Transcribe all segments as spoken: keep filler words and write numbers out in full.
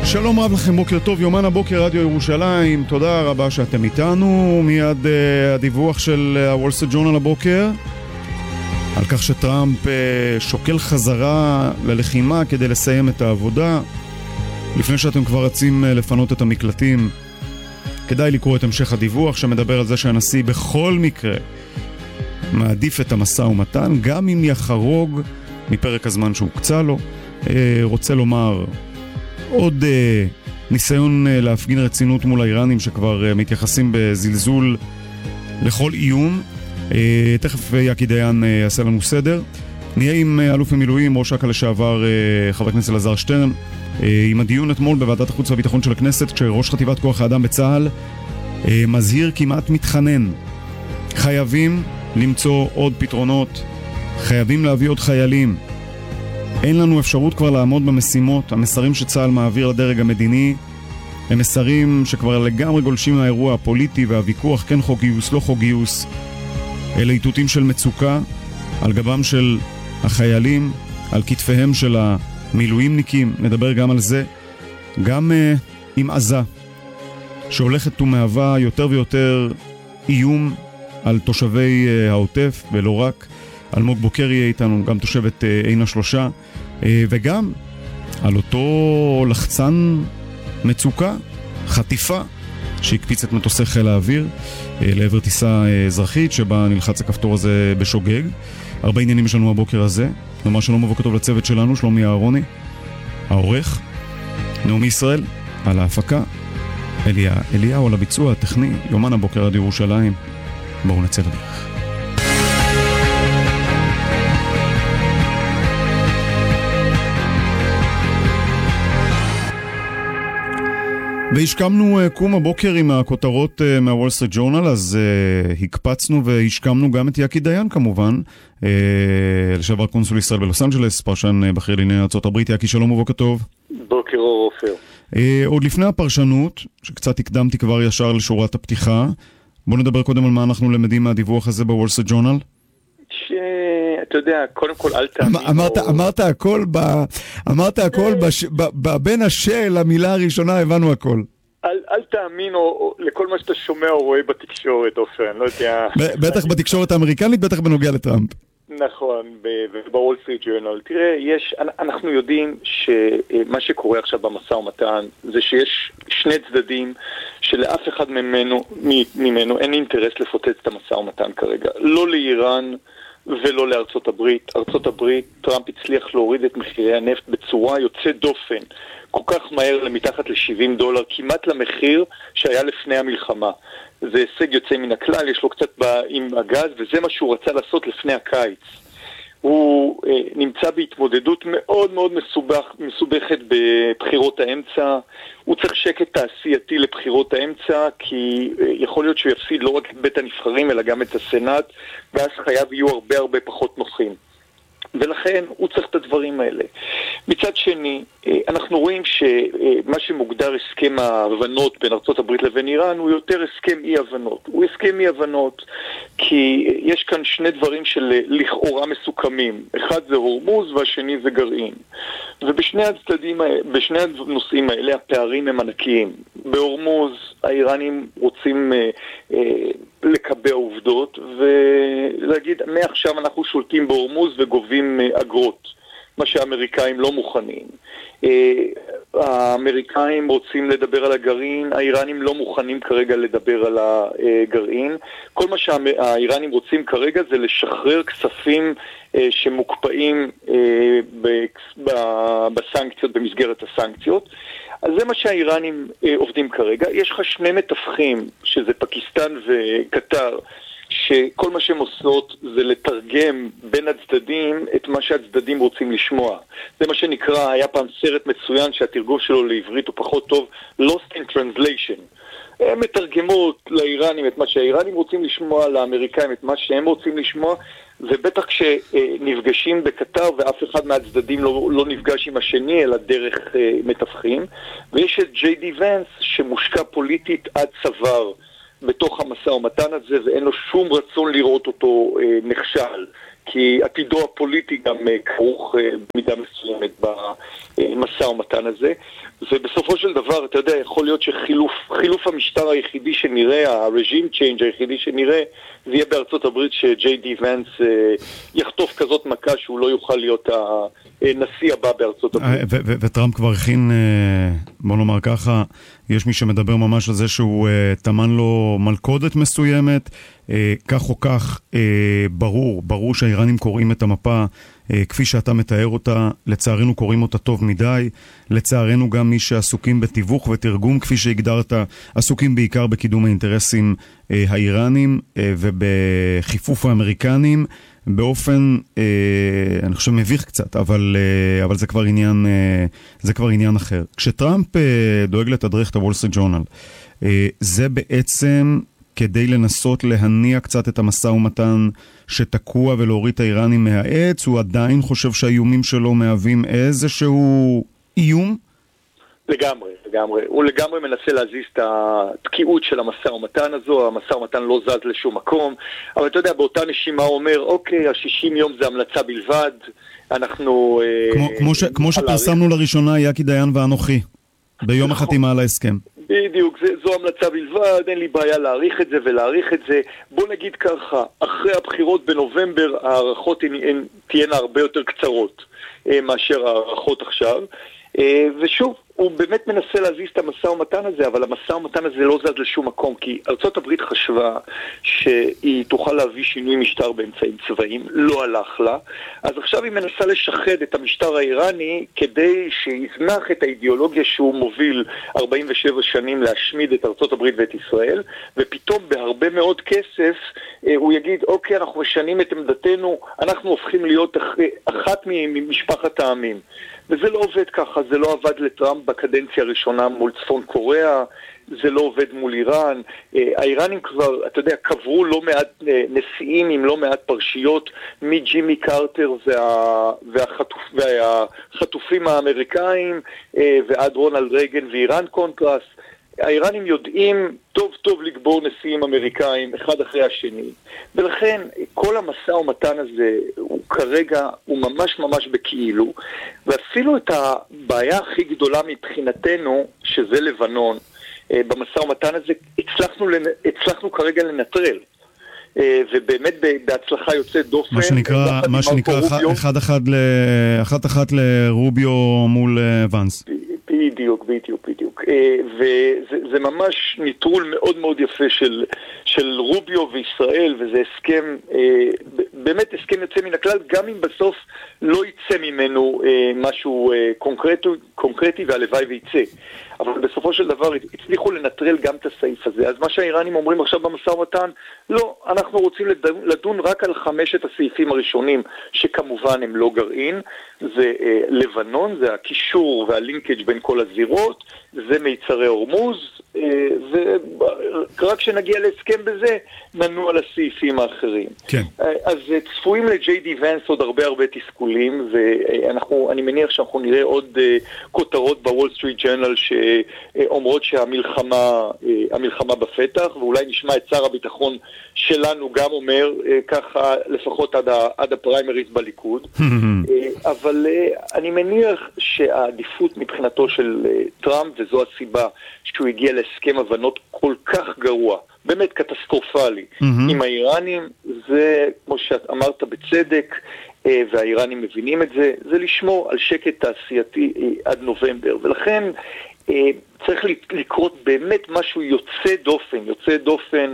שלום רב לכם, בוקר טוב, יומן הבוקר רדיו ירושלים, תודה רבה שאתם איתנו. מיד uh, הדיווח של הוול סטריט ג'ורנל הבוקר על כך שטראמפ uh, שוקל חזרה ללחימה כדי לסיים את העבודה. לפני שאתם כבר רצים uh, לפנות את המקלטים, כדאי לקרוא את המשך הדיווח שמדבר על זה שהנשיא בכל מקרה מעדיף את המשא ומתן, גם אם יחרוג מפרק הזמן שהוקצה לו. uh, רוצה לומר עוד אה, ניסיון אה, להפגין רצינות מול האיראנים שכבר אה, מתייחסים בזלזול לכל איום. אה, תכף אה, יקי דיין אה, יעשה לנו סדר. נהיה עם אה, אלוף המילואים, ראש אכ"א לשעבר אה, חבר הכנסת אלעזר שטרן, אה, עם הדיון אתמול בוועדת החוץ והביטחון של הכנסת, כשראש חטיבת כוח האדם בצה"ל אה, מזהיר כמעט מתחנן. חייבים למצוא עוד פתרונות, חייבים להביא עוד חיילים. אין לנו אפשרות כבר לעמוד במשימות. המסרים שצה"ל מעביר לדרג המדיני הם מסרים שכבר לגמרי גולשים מהאירוע הפוליטי והוויכוח, כן חוק גיוס, לא חוק גיוס. אלה איתותים של מצוקה על גבם של החיילים, על כתפיהם של המילואימניקים. נדבר גם על זה. גם uh, עם עזה שהולכת ומהווה יותר ויותר איום על תושבי uh, העוטף, ולא רק. אלמוג בוקר יהיה איתנו, גם תושבת uh, עין השלושה, uh, וגם על אותו לחצן מצוקה, חטיפה, שהקפיץ את מטוסי חיל האוויר uh, לעבר טיסה uh, אזרחית, שבה נלחץ הכפתור הזה בשוגג. הרבה עניינים יש לנו הבוקר הזה. נאמר שלום ובוקר טוב לצוות שלנו, שלומי אהרוני, העורך, נעמי ישראל, על ההפקה, אליה, אליהו על הביצוע הטכני, יומן הבוקר עד ירושלים. בואו נצא לדרך. והשכמנו קום הבוקר עם הכותרות מהוול סטריט ג'ורנל, אז uh, הקפצנו והשכמנו גם את יקי דיין כמובן, uh, לשעבר קונסול ישראל בלוס אנג'לס, פרשן uh, בכיר לענייני ארצות הברית. יקי, שלום ובוקר טוב. בוקר אור עופר. Uh, עוד לפני הפרשנות, שקצת הקדמתי כבר ישר לשורת הפתיחה, בוא נדבר קודם על מה אנחנו למדים מהדיווח הזה בוול סטריט ג'ורנל. שאתה יודע, קודם כל אל תאמין. אמרת, או... אמרת הכל, ב... אמרת הכל בש... ב... ב... בין השל למילה הראשונה, הבנו הכל. אל, אל תאמין או, או, לכל מה שאתה שומע או רואה בתקשורת, אופן, לא יודע. בטח בתקשורת האמריקנית, בטח בנוגע לטראמפ. נכון, בוול סטריט ג'ורנל. תראה, יש, אנחנו יודעים שמה שקורה עכשיו במשא ומתן זה שיש שני צדדים שלאף אחד ממנו, ממנו אין אינטרס לפוצץ את המשא ומתן כרגע. לא לאיראן ולא לארצות הברית. ארצות הברית, טראמפ הצליח להוריד את מחירי הנפט בצורה יוצאת דופן, כל כך מהר למתחת ל-שבעים דולר, כמעט למחיר שהיה לפני המלחמה. זה הישג יוצא מן הכלל, יש לו קצת עם הגז, וזה מה שהוא רצה לעשות לפני הקיץ. הוא אה, נמצא בהתמודדות מאוד מאוד מסובך, מסובכת בבחירות האמצע. הוא צריך שקט תעשייתי לבחירות האמצע, כי אה, יכול להיות שהוא יפסיד לא רק את בית הנבחרים, אלא גם את הסנאט, ואז חייו יהיו הרבה הרבה פחות נוחים. ולכן הוא צריך את הדברים האלה. מצד שני, אנחנו רואים שמה שמוגדר הסכם ההבנות בין ארצות הברית לבין איראן הוא יותר הסכם אי-הבנות. הוא הסכם אי-הבנות כי יש כאן שני דברים של לכאורה מסוכמים. אחד זה הורמוז והשני זה גרעין. ובשני הצדדים, בשני הנושאים האלה הפערים הם ענקיים. בהורמוז האיראנים רוצים אה, אה, לקבע עובדות ולהגיד, מעכשיו אנחנו שולטים בהורמוז וגובים אגרות, מה שהאמריקאים לא מוכנים. האמריקאים רוצים לדבר על הגרעין, האיראנים לא מוכנים כרגע לדבר על הגרעין. כל מה שהאיראנים רוצים כרגע זה לשחרר כספים שמוקפאים בסנקציות, במסגרת הסנקציות. אז זה מה שהאיראנים אה, עובדים כרגע. יש לך שני מתווכים, שזה פקיסטן וקטר, שכל מה שהם עושות זה לתרגם בין הצדדים את מה שהצדדים רוצים לשמוע. זה מה שנקרא, היה פעם סרט מצוין שהתרגום שלו לעברית הוא פחות טוב, Lost in Translation. הם מתרגמות לאיראנים את מה שהאיראנים רוצים לשמוע, לאמריקאים את מה שהם רוצים לשמוע, ובטח כשנפגשים בקטר ואף אחד מהצדדים לא, לא נפגש עם השני אלא דרך uh, מתווכים. ויש את ג'יי די ונס שמושקע פוליטית עד צוואר בתוך המשא ומתן הזה, ואין לו שום רצון לראות אותו uh, נכשל. כי עתידו הפוליטי גם כרוך במידה מסוימת במשא ומתן הזה. ובסופו של דבר, אתה יודע, יכול להיות שחילוף חילוף המשטר היחידי שנראה, הרג'ים צ'יינג' היחידי שנראה, זה יהיה בארצות הברית שג'יי די ונס יחטוף כזאת מכה שהוא לא יוכל להיות הנשיא הבא בארצות הברית. וטראמפ כבר הכין, בוא נאמר ככה, יש מי שמדבר ממש על זה שהוא תמן לו מלכודת מסוימת, כך או כך ברור, ברור שהאיראנים קוראים את המפה כפי שאתה מתאר אותה, לצערנו קוראים אותה טוב מדי, לצערנו גם מי שעסוקים בתיווך ותרגום כפי שהגדרת, עסוקים בעיקר בקידום האינטרסים האיראנים ובחיפוף האמריקנים, באופן, אני חושב מביך קצת, אבל, אבל זה כבר עניין, זה כבר עניין אחר. כשטראמפ דואג לתדרך את הוול סטריט ג'ורנל, זה בעצם כדי לנסות להניע קצת את המשא ומתן שתקוע ולהוריד את האיראנים מהעץ, הוא עדיין חושב שהאיומים שלו מהווים איזשהו איום? לגמרי, לגמרי. הוא לגמרי מנסה להזיז את התקיעות של המשא ומתן הזו, המשא ומתן לא זז לשום מקום, אבל אתה יודע, באותה נשימה הוא אומר, אוקיי, ה-שישים יום זה המלצה בלבד, אנחנו... כמו, אה, כמו, ש, כמו שפרסמנו לראשונה, יקי דיין ואנוכי, ביום החתימה על ההסכם. בדיוק, זה, זו המלצה בלבד, אין לי בעיה להעריך את זה ולהעריך את זה. בוא נגיד ככה, אחרי הבחירות בנובמבר, הערכות הן, הן תהיינה הרבה יותר קצרות אה, מאשר הערכות עכשיו. אה, ושוב, הוא באמת מנסה להזיז את המשא ומתן הזה, אבל המשא ומתן הזה לא זז לשום מקום, כי ארצות הברית חשבה שהיא תוכל להביא שינוי משטר באמצעים צבאיים, לא הלך לה, אז עכשיו היא מנסה לשחד את המשטר האיראני כדי שיזנח את האידיאולוגיה שהוא מוביל ארבעים ושבע שנים להשמיד את ארצות הברית ואת ישראל, ופתאום בהרבה מאוד כסף הוא יגיד, אוקיי, אנחנו משנים את עמדתנו, אנחנו הופכים להיות אחת ממשפחת העמים. וזה לא עובד ככה, זה לא עבד לטראמפ בקדנציה הראשונה מול צפון קוריאה, זה לא עובד מול איראן. האיראנים כבר, אתה יודע, קברו לא מעט נשיאים עם לא מעט פרשיות, מג'ימי קרטר וה, והחטופ, והחטופים האמריקאים ועד רונלד רייגן ואיראן קונטרס. האיראנים יודעים טוב טוב לגבור נשיאים אמריקאים אחד אחרי השני, ולכן כל המשא ומתן הזה הוא כרגע, הוא ממש ממש בכאילו, ואפילו את הבעיה הכי גדולה מבחינתנו, שזה לבנון, במשא ומתן הזה הצלחנו, הצלחנו כרגע לנטרל, ובאמת בהצלחה יוצאת דופן. מה שנקרא, מה שנקרא אחד אחד אחת אחת לרוביו מול ונס. בדיוק, בדיוק, בדיוק. וזה ממש ניטרול מאוד מאוד יפה של, של רוביו וישראל, וזה הסכם, באמת הסכם יוצא מן הכלל, גם אם בסוף לא יצא ממנו משהו קונקרטי, קונקרטי והלוואי ויצא. אבל בסופו של דבר הצליחו לנטרל גם את הסעיף הזה. אז מה שהאיראנים אומרים עכשיו במשא ומתן, לא, אנחנו רוצים לדון רק על חמשת הסעיפים הראשונים, שכמובן הם לא גרעין. זה אה, לבנון, זה הקישור והלינקג' בין כל הזירות, זה מיצרי הורמוז, אה, ורק כשנגיע להסכם בזה, ננו על הסעיפים האחרים. כן. אה, אז אה, צפויים לג'יי די ונס עוד הרבה הרבה תסכולים, ואנחנו, אני מניח שאנחנו נראה עוד אה, כותרות בוול סטריט ג'ורנל שאומרות שהמלחמה אה, המלחמה בפתח, ואולי נשמע את שר הביטחון שלנו גם אומר אה, ככה לפחות עד, ה, עד הפריימריז בליכוד. אה, אבל אבל אני מניח שהעדיפות מבחינתו של טראמפ, וזו הסיבה שהוא הגיע להסכם הבנות כל כך גרוע, באמת קטסטרופלי, mm-hmm. עם האיראנים, זה, כמו שאמרת בצדק, והאיראנים מבינים את זה, זה לשמור על שקט תעשייתי עד נובמבר, ולכן צריך לקרות באמת משהו יוצא דופן, יוצא דופן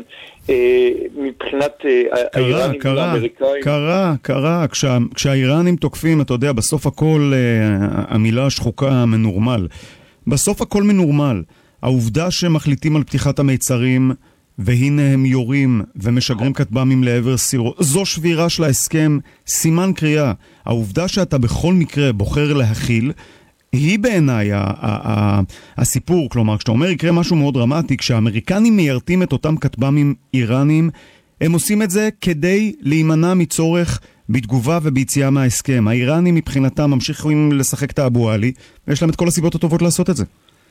מבחינת האיראנים והאמריקאים. קרה, קרה, קרה. כשהאיראנים תוקפים, אתה יודע, בסוף הכל, המילה השחוקה מנורמל. בסוף הכל מנורמל. העובדה שמחליטים על פתיחת המיצרים, והנה הם יורים ומשגרים כטב"מים לעבר סירות, זו שבירה של ההסכם, סימן קריאה. העובדה שאתה בכל מקרה בוחר להכיל, היא בעיניי הסיפור. כלומר, כשאתה אומר יקרה משהו מאוד דרמטי, כשהאמריקנים מיירטים את אותם כטב"מים איראנים, הם עושים את זה כדי להימנע מצורך בתגובה וביציאה מההסכם. האיראנים מבחינתם ממשיכים לשחק את האבו עלי, ויש להם את כל הסיבות הטובות לעשות את זה. אתה צודק.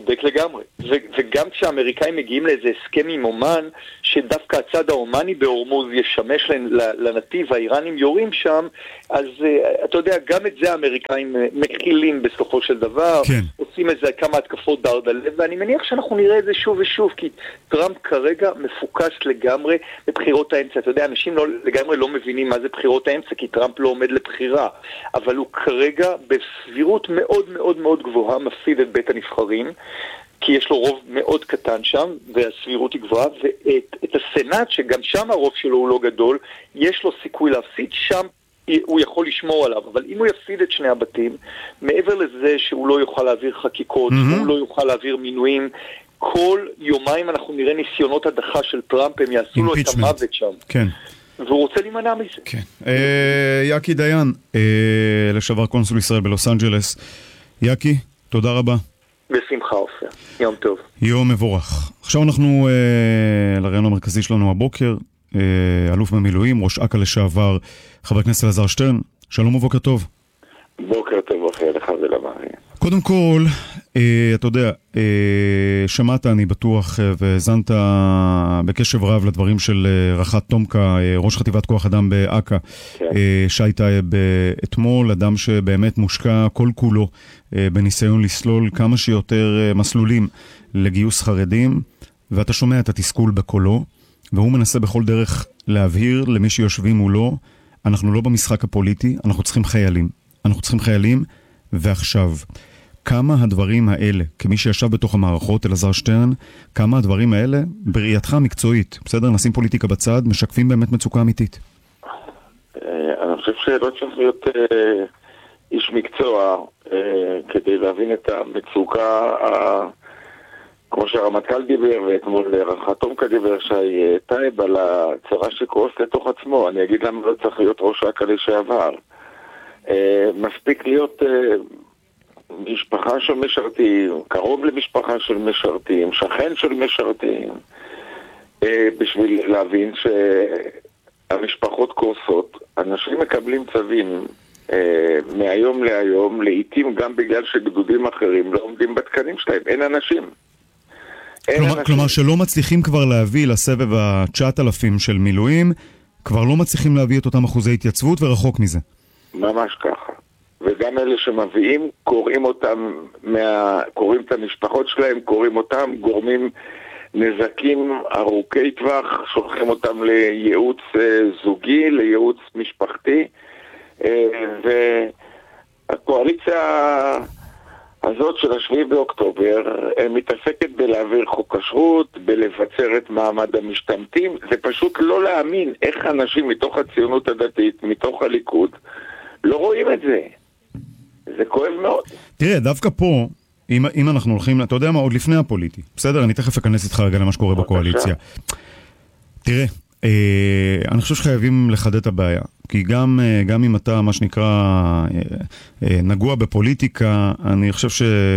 צודק לגמרי. ו- וגם כשהאמריקאים מגיעים לאיזה הסכם עם אומן, שדווקא הצד האומני בהורמוז ישמש לנתיב, האיראנים יורים שם, אז uh, אתה יודע, גם את זה האמריקאים מכילים בסופו של דבר, כן. עושים איזה כמה התקפות דרדלב, ואני מניח שאנחנו נראה את זה שוב ושוב, כי טראמפ כרגע מפוקס לגמרי בבחירות האמצע. אתה יודע, אנשים לא, לגמרי לא מבינים מה זה בחירות האמצע, כי טראמפ לא עומד לבחירה, אבל הוא כרגע בסבירות מאוד מאוד מאוד גבוהה מפסיד את בית הנבחרים, כי יש לו רוב מאוד קטן שם, והסבירות היא גבוהה, ואת את הסנאט, שגם שם הרוב שלו הוא לא גדול, יש לו סיכוי להפסיד, שם הוא יכול לשמור עליו, אבל אם הוא יפסיד את שני הבתים, מעבר לזה שהוא לא יוכל להעביר חקיקות, mm-hmm. הוא לא יוכל להעביר מינויים, כל יומיים אנחנו נראה ניסיונות הדחה של טראמפ, הם יעשו לו את המוות שם. כן. והוא רוצה להימנע מזה. כן. אה, יקי דיין, אה, לשעבר קונסול ישראל בלוס אנג'לס. יקי, תודה רבה. בשמחה עופר. יום טוב. יום מבורך. עכשיו אנחנו אה, לרעיון המרכזי שלנו הבוקר, אה, אלוף במילואים, ראש אכ"א לשעבר, חבר הכנסת אלעזר שטרן. שלום ובוקר טוב. בוקר טוב אחרי לך ולמרי. קודם כל, אה, אתה יודע, אה, שמעת, אני בטוח, אה, והזנת בקשב רב לדברים של אה, רח"ט תומקה, אה, ראש חטיבת כוח אדם באכ"א, כן. אה, שי טייב אתמול, אדם שבאמת מושקע כל כולו אה, בניסיון לסלול כמה שיותר אה, מסלולים לגיוס חרדים, ואתה שומע את התסכול בקולו, והוא מנסה בכל דרך להבהיר למי שיושבים מולו, אנחנו לא במשחק הפוליטי, אנחנו צריכים חיילים. אנחנו צריכים חיילים, ועכשיו, כמה הדברים האלה, כמי שישב בתוך המערכות, אלעזר שטרן, כמה הדברים האלה, בראייתך המקצועית, בסדר, נשים פוליטיקה בצד, משקפים באמת מצוקה אמיתית? אני חושב שלא צריך להיות איש מקצוע כדי להבין את המצוקה, כמו שהרמטכ"ל דיבר, ואתמול רח"ט תומקה דיבר, שי טייב, על הצרה שקרוס לתוך עצמו. אני אגיד למה לא צריך להיות ראש אכ"א לשעבר. מספיק להיות משפחה של משרתים, קרוב למשפחה של משרתים, שכן של משרתים, בשביל להבין שהמשפחות קורסות. אנשים מקבלים צווים מהיום להיום, לעתים גם בגלל שגדודים אחרים לא עומדים בתקנים שלהם. אין אנשים. כלומר, כלומר שלא מצליחים כבר להביא לסבב ה-תשעת אלפים של מילואים, כבר לא מצליחים להביא את אותם אחוזי התייצבות ורחוק מזה. ממש ככה. וגם אלה שמביאים, קוראים אותם, מה... קוראים את המשפחות שלהם, קוראים אותם, גורמים נזקים ארוכי טווח, שולחים אותם לייעוץ זוגי, לייעוץ משפחתי, והקואליציה הזאת של השביעי באוקטובר מתעסקת בלהעביר חוק כשרות, בלבצר את מעמד המשתמטים. זה פשוט לא להאמין איך אנשים מתוך הציונות הדתית, מתוך הליכוד, לא רואים את זה. זה כואב מאוד. תראה, דווקא פה, אם, אם אנחנו הולכים, אתה יודע מה, עוד לפני הפוליטי, בסדר? אני תכף אכנס איתך רגע למה שקורה בקואליציה. תראה, אה, אני חושב שחייבים לחדד את הבעיה, כי גם, אה, גם אם אתה, מה שנקרא, אה, אה, נגוע בפוליטיקה, אני חושב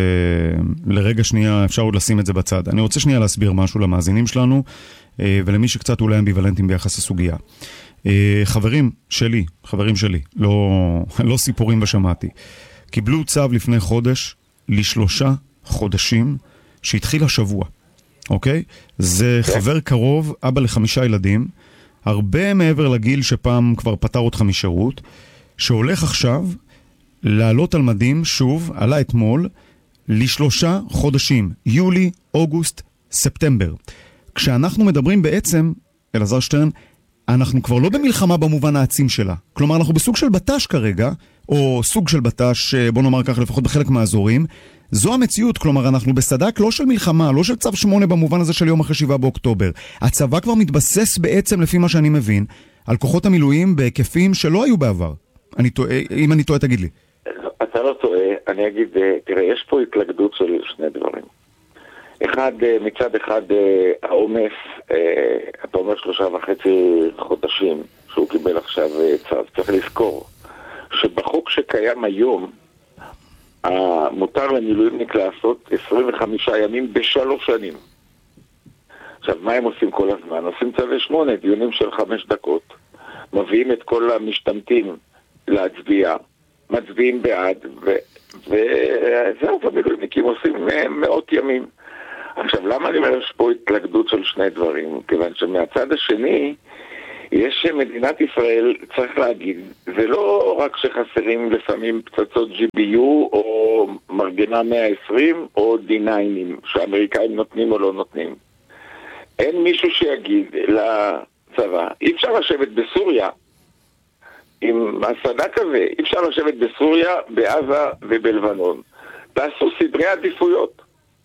שלרגע שנייה אפשר עוד לשים את זה בצד. אני רוצה שנייה להסביר משהו למאזינים שלנו, אה, ולמי שקצת אולי אמביוולנטים ביחס לסוגיה. חברים שלי, חברים שלי, לא, לא סיפורים ושמעתי, קיבלו צו לפני חודש לשלושה חודשים שהתחיל השבוע, אוקיי? זה חבר קרוב, אבא לחמישה ילדים, הרבה מעבר לגיל שפעם כבר פטר אותך משירות, שהולך עכשיו לעלות על מדים, שוב, עלה אתמול, לשלושה חודשים, יולי, אוגוסט, ספטמבר. כשאנחנו מדברים בעצם, אלעזר שטרן, אנחנו כבר לא במלחמה במובן העצים שלה. כלומר, אנחנו בסוג של בטש כרגע, או סוג של בטש, בוא נאמר כך, לפחות בחלק מהאזורים. זו המציאות, כלומר, אנחנו בסדק לא של מלחמה, לא של צו שמונה במובן הזה של יום אחרי שבעה באוקטובר. הצבא כבר מתבסס בעצם, לפי מה שאני מבין, על כוחות המילואים בהיקפים שלא היו בעבר. אני טועה, אם אני טועה, תגיד לי. אתה לא טועה, אני אגיד, תראה, יש פה התלכדות של שני דברים. אחד, מצד אחד, העומס, אתה אומר שלושה וחצי חודשים שהוא קיבל עכשיו צו. צריך לזכור שבחוק שקיים היום, מותר למילואימניק לעשות עשרים וחמישה ימים בשלוש שנים. עכשיו, מה הם עושים כל הזמן? עושים צווי שמונה, דיונים של חמש דקות, מביאים את כל המשתמטים להצביע, מצביעים בעד, וזהו, המילואימניקים עושים מאות ימים. עכשיו, למה אני אומר יש פה התלכדות של שני דברים? כיוון שמהצד השני, יש שמדינת ישראל, צריך להגיד, זה לא רק שחסרים לפעמים פצצות ג'י בי יו או מרגנה מאה ועשרים או די ניינים שהאמריקאים נותנים או לא נותנים. אין מישהו שיגיד לצבא, אי אפשר לשבת בסוריה עם הסדק הזה, אי אפשר לשבת בסוריה, בעזה ובלבנון. תעשו סדרי עדיפויות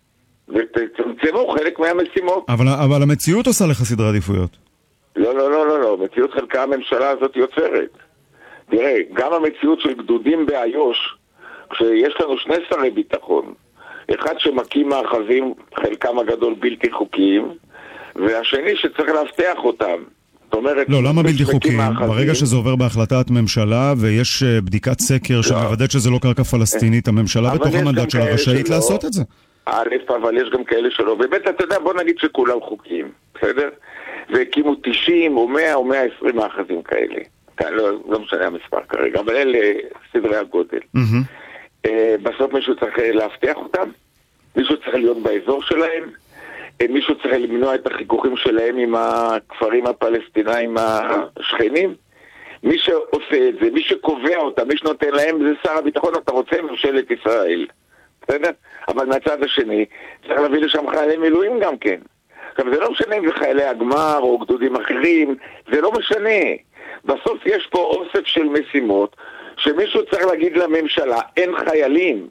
ותצמצמו חלק מהמשימות. אבל, אבל המציאות עושה לך סדרי עדיפויות. לא, לא, לא, לא, לא. מציאות חלקה הממשלה הזאת יוצרת. תראה, גם המציאות של גדודים באיו"ש, כשיש לנו שני שרי ביטחון, אחד שמקים מאחזים, חלקם הגדול בלתי חוקיים, והשני שצריך להבטח אותם. זאת אומרת... לא, למה בלתי חוקיים? ברגע שזה עובר בהחלטת ממשלה, ויש בדיקת סקר שמוודאת שזה לא קרקע פלסטינית, הממשלה בתוך המנדט שלה רשאית לעשות את זה. א', אבל יש גם כאלה שלא. באמת, אתה יודע, בוא נגיד שכולם חוקיים, בסדר? והקימו תשעים או מאה או מאה ועשרים מאחזים כאלה. לא, לא משנה המספר כרגע, אבל אלה סדרי הגודל. Mm-hmm. Uh, בסוף מישהו צריך להבטיח אותם, מישהו צריך להיות באזור שלהם, uh, מישהו צריך למנוע את החיכוכים שלהם עם הכפרים הפלסטינאים השכנים. מי שעושה את זה, מי שקובע אותם, מי שנותן להם, זה שר הביטחון, אתה רוצה ממשלת ישראל. בסדר? אבל מהצד השני, צריך להביא לשם חיילי מילואים גם כן. עכשיו, זה לא משנה אם זה חיילי הגמר או גדודים אחרים, זה לא משנה. בסוף יש פה אוסף של משימות, שמישהו צריך להגיד לממשלה, אין חיילים.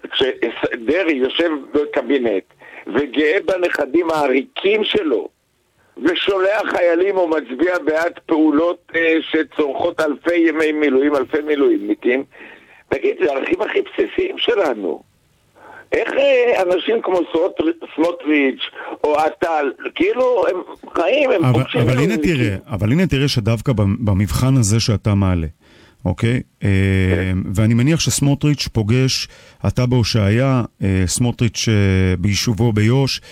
כשדרי יושב בקבינט, וגאה בנכדים העריקים שלו, ושולח חיילים או מצביע בעד פעולות אה, שצורכות אלפי ימי מילואים, אלפי מילואימניקים, תגיד, זה הערכים הכי בסיסיים שלנו. איך אנשים כמו סמוטריץ' או עטל, כאילו הם חיים, הם פוגשים... אבל הנה תראה, אבל הנה תראה שדווקא במבחן הזה שאתה מעלה, אוקיי? ואני מניח שסמוטריץ' פוגש, אתה בהושעיה, סמוטריץ' ביישובו ביוש,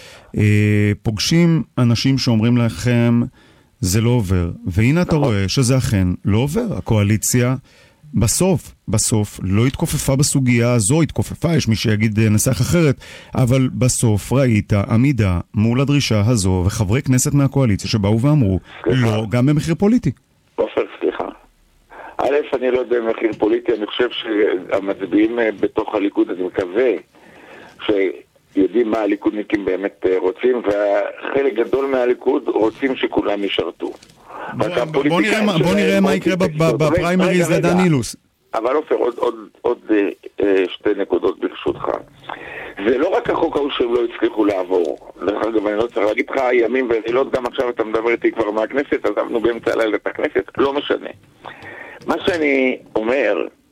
פוגשים אנשים שאומרים לכם, זה לא עובר. והנה אתה רואה שזה אכן לא עובר. הקואליציה... בסוף, בסוף, לא התכופפה בסוגיה הזו, התכופפה, יש מי שיגיד נסח אחרת, אבל בסוף ראית עמידה מול הדרישה הזו, וחברי כנסת מהקואליציה שבאו ואמרו, לא, גם במחיר פוליטי. עופר, סליחה. א', אני לא יודע במחיר פוליטי, אני חושב שהמצביעים בתוך הליכוד, אני מקווה שיודעים מה הליכודניקים באמת רוצים, והחלק גדול מהליכוד רוצים שכולם ישרתו. בוא נראה מה יקרה בפריימריז לדן אילוז. אבל עופר, עוד שתי נקודות ברשותך. זה לא רק החוק ההוא שהם לא הצליחו לעבור. דרך אגב, אני לא צריך להגיד לך, ימים ולילות, גם עכשיו אתה מדבר איתי כבר מהכנסת, עזבנו באמצע הלילה את הכנסת, לא משנה. מה שאני אומר,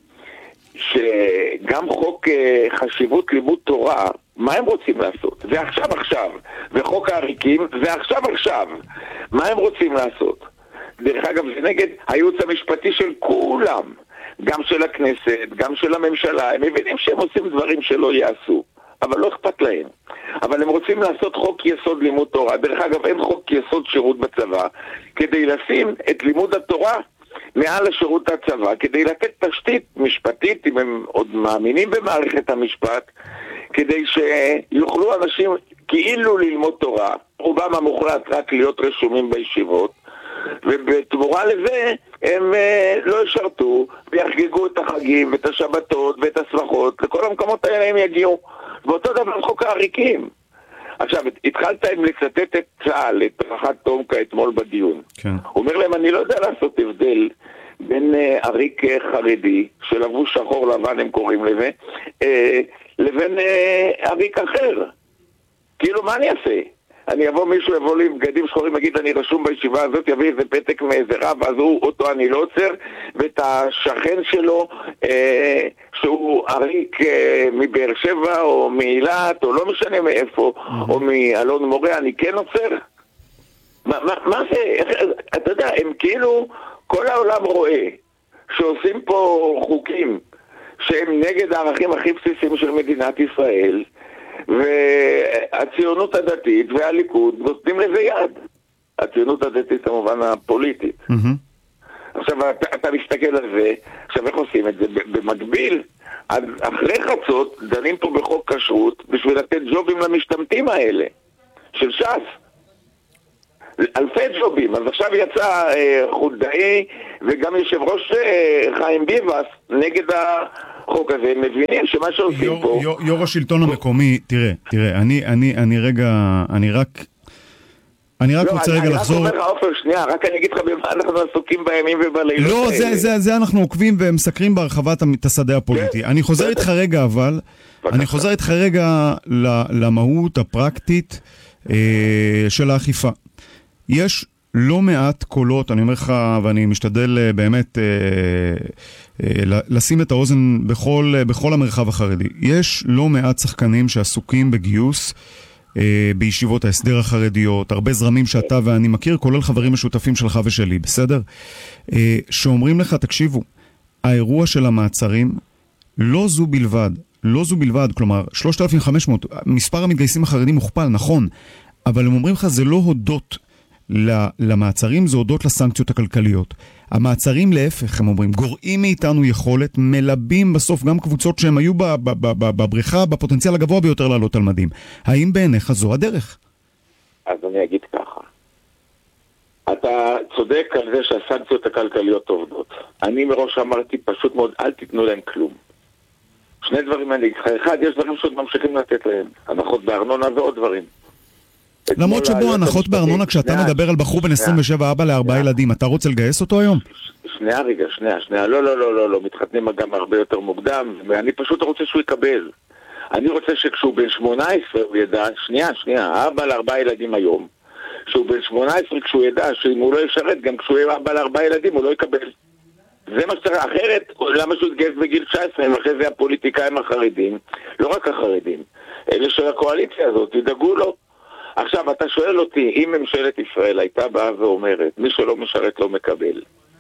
שגם חוק חשיבות לימוד תורה, מה הם רוצים לעשות? זה עכשיו עכשיו. וחוק העריקים, זה עכשיו עכשיו. מה הם רוצים לעשות? דרך אגב, זה נגד הייעוץ המשפטי של כולם, גם של הכנסת, גם של הממשלה. הם מבינים שהם עושים דברים שלא יעשו, אבל לא אכפת להם. אבל הם רוצים לעשות חוק יסוד לימוד תורה. דרך אגב, אין חוק יסוד שירות בצבא, כדי לשים את לימוד התורה מעל השירות הצבא, כדי לתת תשתית משפטית, אם הם עוד מאמינים במערכת המשפט, כדי שיוכלו אנשים כאילו ללמוד תורה, רובם המוחלט רק להיות רשומים בישיבות, ובתמורה לזה הם uh, לא ישרתו ויחגגו את החגים ואת השבתות ואת הסמכות, לכל המקומות האלה הם יגיעו. ואותו דבר חוק העריקים. עכשיו, התחלת עם לצטט את צה"ל, את רח"ט תומקה אתמול בדיון. כן. הוא אומר להם, אני לא יודע לעשות הבדל בין uh, עריק חרדי, שלבוש שחור לבן הם קוראים לזה, uh, לבין uh, עריק אחר. כאילו, מה אני אעשה? אני אבוא, מישהו יבוא לי עם בגדים שחורים, יגיד, אני רשום בישיבה הזאת, יביא איזה פתק מאיזה רב, אז הוא, אותו אני לא עוצר, ואת השכן שלו, אה, שהוא עריק אה, מבאר שבע, או מאילת, או לא משנה מאיפה, mm-hmm. או מאלון מורה, אני כן עוצר? מה, מה, מה זה? איך, אתה יודע, הם כאילו, כל העולם רואה, שעושים פה חוקים, שהם נגד הערכים הכי בסיסיים של מדינת ישראל, והציונות הדתית והליכוד נותנים לזה יד. הציונות הדתית כמובן הפוליטית. Mm-hmm. עכשיו אתה, אתה מסתכל על זה, עכשיו איך עושים את זה? במקביל, אז אחרי חצות דנים פה בחוק כשרות בשביל לתת ג'ובים למשתמטים האלה של ש"ס. אלפי ג'ובים. אז עכשיו יצא אה, חולדאי וגם יושב ראש אה, חיים ביבס נגד החוק הזה. הם מבינים שמה שעושים יור, פה... יור, יור השלטון המקומי, תראה, תראה, אני, אני, אני רגע, אני רק... אני רק לא, רוצה אני, רגע אני לחזור... רק אומר לך, עופר, שנייה, רק אני אגיד לך במה אנחנו עסוקים בימים ובלילות. לא, זה, זה, זה אנחנו עוקבים ומסקרים בהרחבת השדה הפוליטי. אני חוזר איתך רגע, אבל... אני חוזר איתך רגע למהות הפרקטית אה, של האכיפה. יש לא מעט קולות, אני אומר לך, ואני משתדל באמת אה, אה, לשים את האוזן בכל, בכל המרחב החרדי. יש לא מעט שחקנים שעסוקים בגיוס אה, בישיבות ההסדר החרדיות, הרבה זרמים שאתה ואני מכיר, כולל חברים משותפים שלך ושלי, בסדר? אה, שאומרים לך, תקשיבו, האירוע של המעצרים לא זו בלבד, לא זו בלבד, כלומר, שלושת אלפים וחמש מאות, מספר המתגייסים החרדים מוכפל, נכון, אבל הם אומרים לך, זה לא הודות למעצרים, זה הודות לסנקציות הכלכליות. המעצרים להפך, הם אומרים, גורעים מאיתנו יכולת, מלבים בסוף גם קבוצות שהם היו בבריכה, בפוטנציאל הגבוה ביותר לעלות על מדים. האם בעיניך זו הדרך? אז אני אגיד ככה. אתה צודק על זה שהסנקציות הכלכליות עובדות. אני מראש אמרתי פשוט מאוד, אל תיתנו להם כלום. שני דברים אני אגיד לך. אחד, יש דברים שעוד ממשיכים לתת להם. הנחות בארנונה ועוד דברים. למרות שבו הנחות בארנונה, כשאתה מדבר על בחור בן עשרים ושבע, אבא לארבעה ילדים, אתה רוצה לגייס אותו היום? שנייה רגע, שנייה, שנייה, לא, לא, לא, לא, לא, מתחתנים גם הרבה יותר מוקדם, ואני פשוט רוצה שהוא יקבל. אני רוצה שכשהוא בן שמונה עשרה הוא ידע, שנייה, שנייה, אבא לארבעה ילדים היום, כשהוא בן שמונה עשרה כשהוא ידע שאם הוא לא ישרת, גם כשהוא יהיה אבא לארבעה ילדים הוא לא יקבל. זה מה שצריך, אחרת, למה שהוא יתגייס בגיל תשע עשרה, ואחרי זה הפוליטיקאים החרדים, לא רק החרדים, אלה של הקואליציה הזאת, ידאגו לו. עכשיו, אתה שואל אותי, אם ממשלת ישראל הייתה באה ואומרת, מי שלא משרת לא מקבל,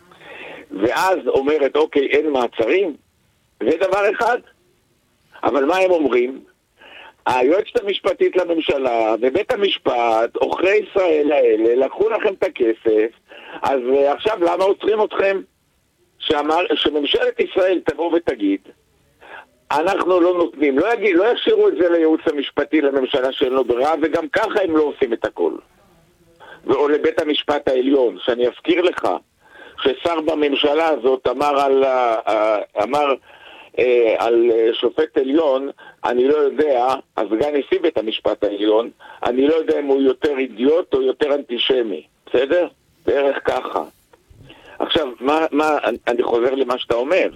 ואז אומרת, אוקיי, אין מעצרים, זה דבר אחד. אבל מה הם אומרים? היועצת המשפטית לממשלה ובית המשפט, עוכרי ישראל האלה, לקחו לכם את הכסף, אז עכשיו למה עוצרים אתכם? שאמר, שממשלת ישראל תבוא ותגיד, אנחנו לא נותנים, לא, יגיד, לא ישאירו את זה לייעוץ המשפטי לממשלה שאין לו ברירה, וגם ככה הם לא עושים את הכל. או לבית המשפט העליון, שאני אזכיר לך, ששר בממשלה הזאת אמר על, אמר, על שופט עליון, אני לא יודע, הסגן נשיא בית המשפט העליון, אני לא יודע אם הוא יותר אידיוט או יותר אנטישמי, בסדר? בערך ככה. עכשיו, מה, מה, אני חוזר למה שאתה אומר.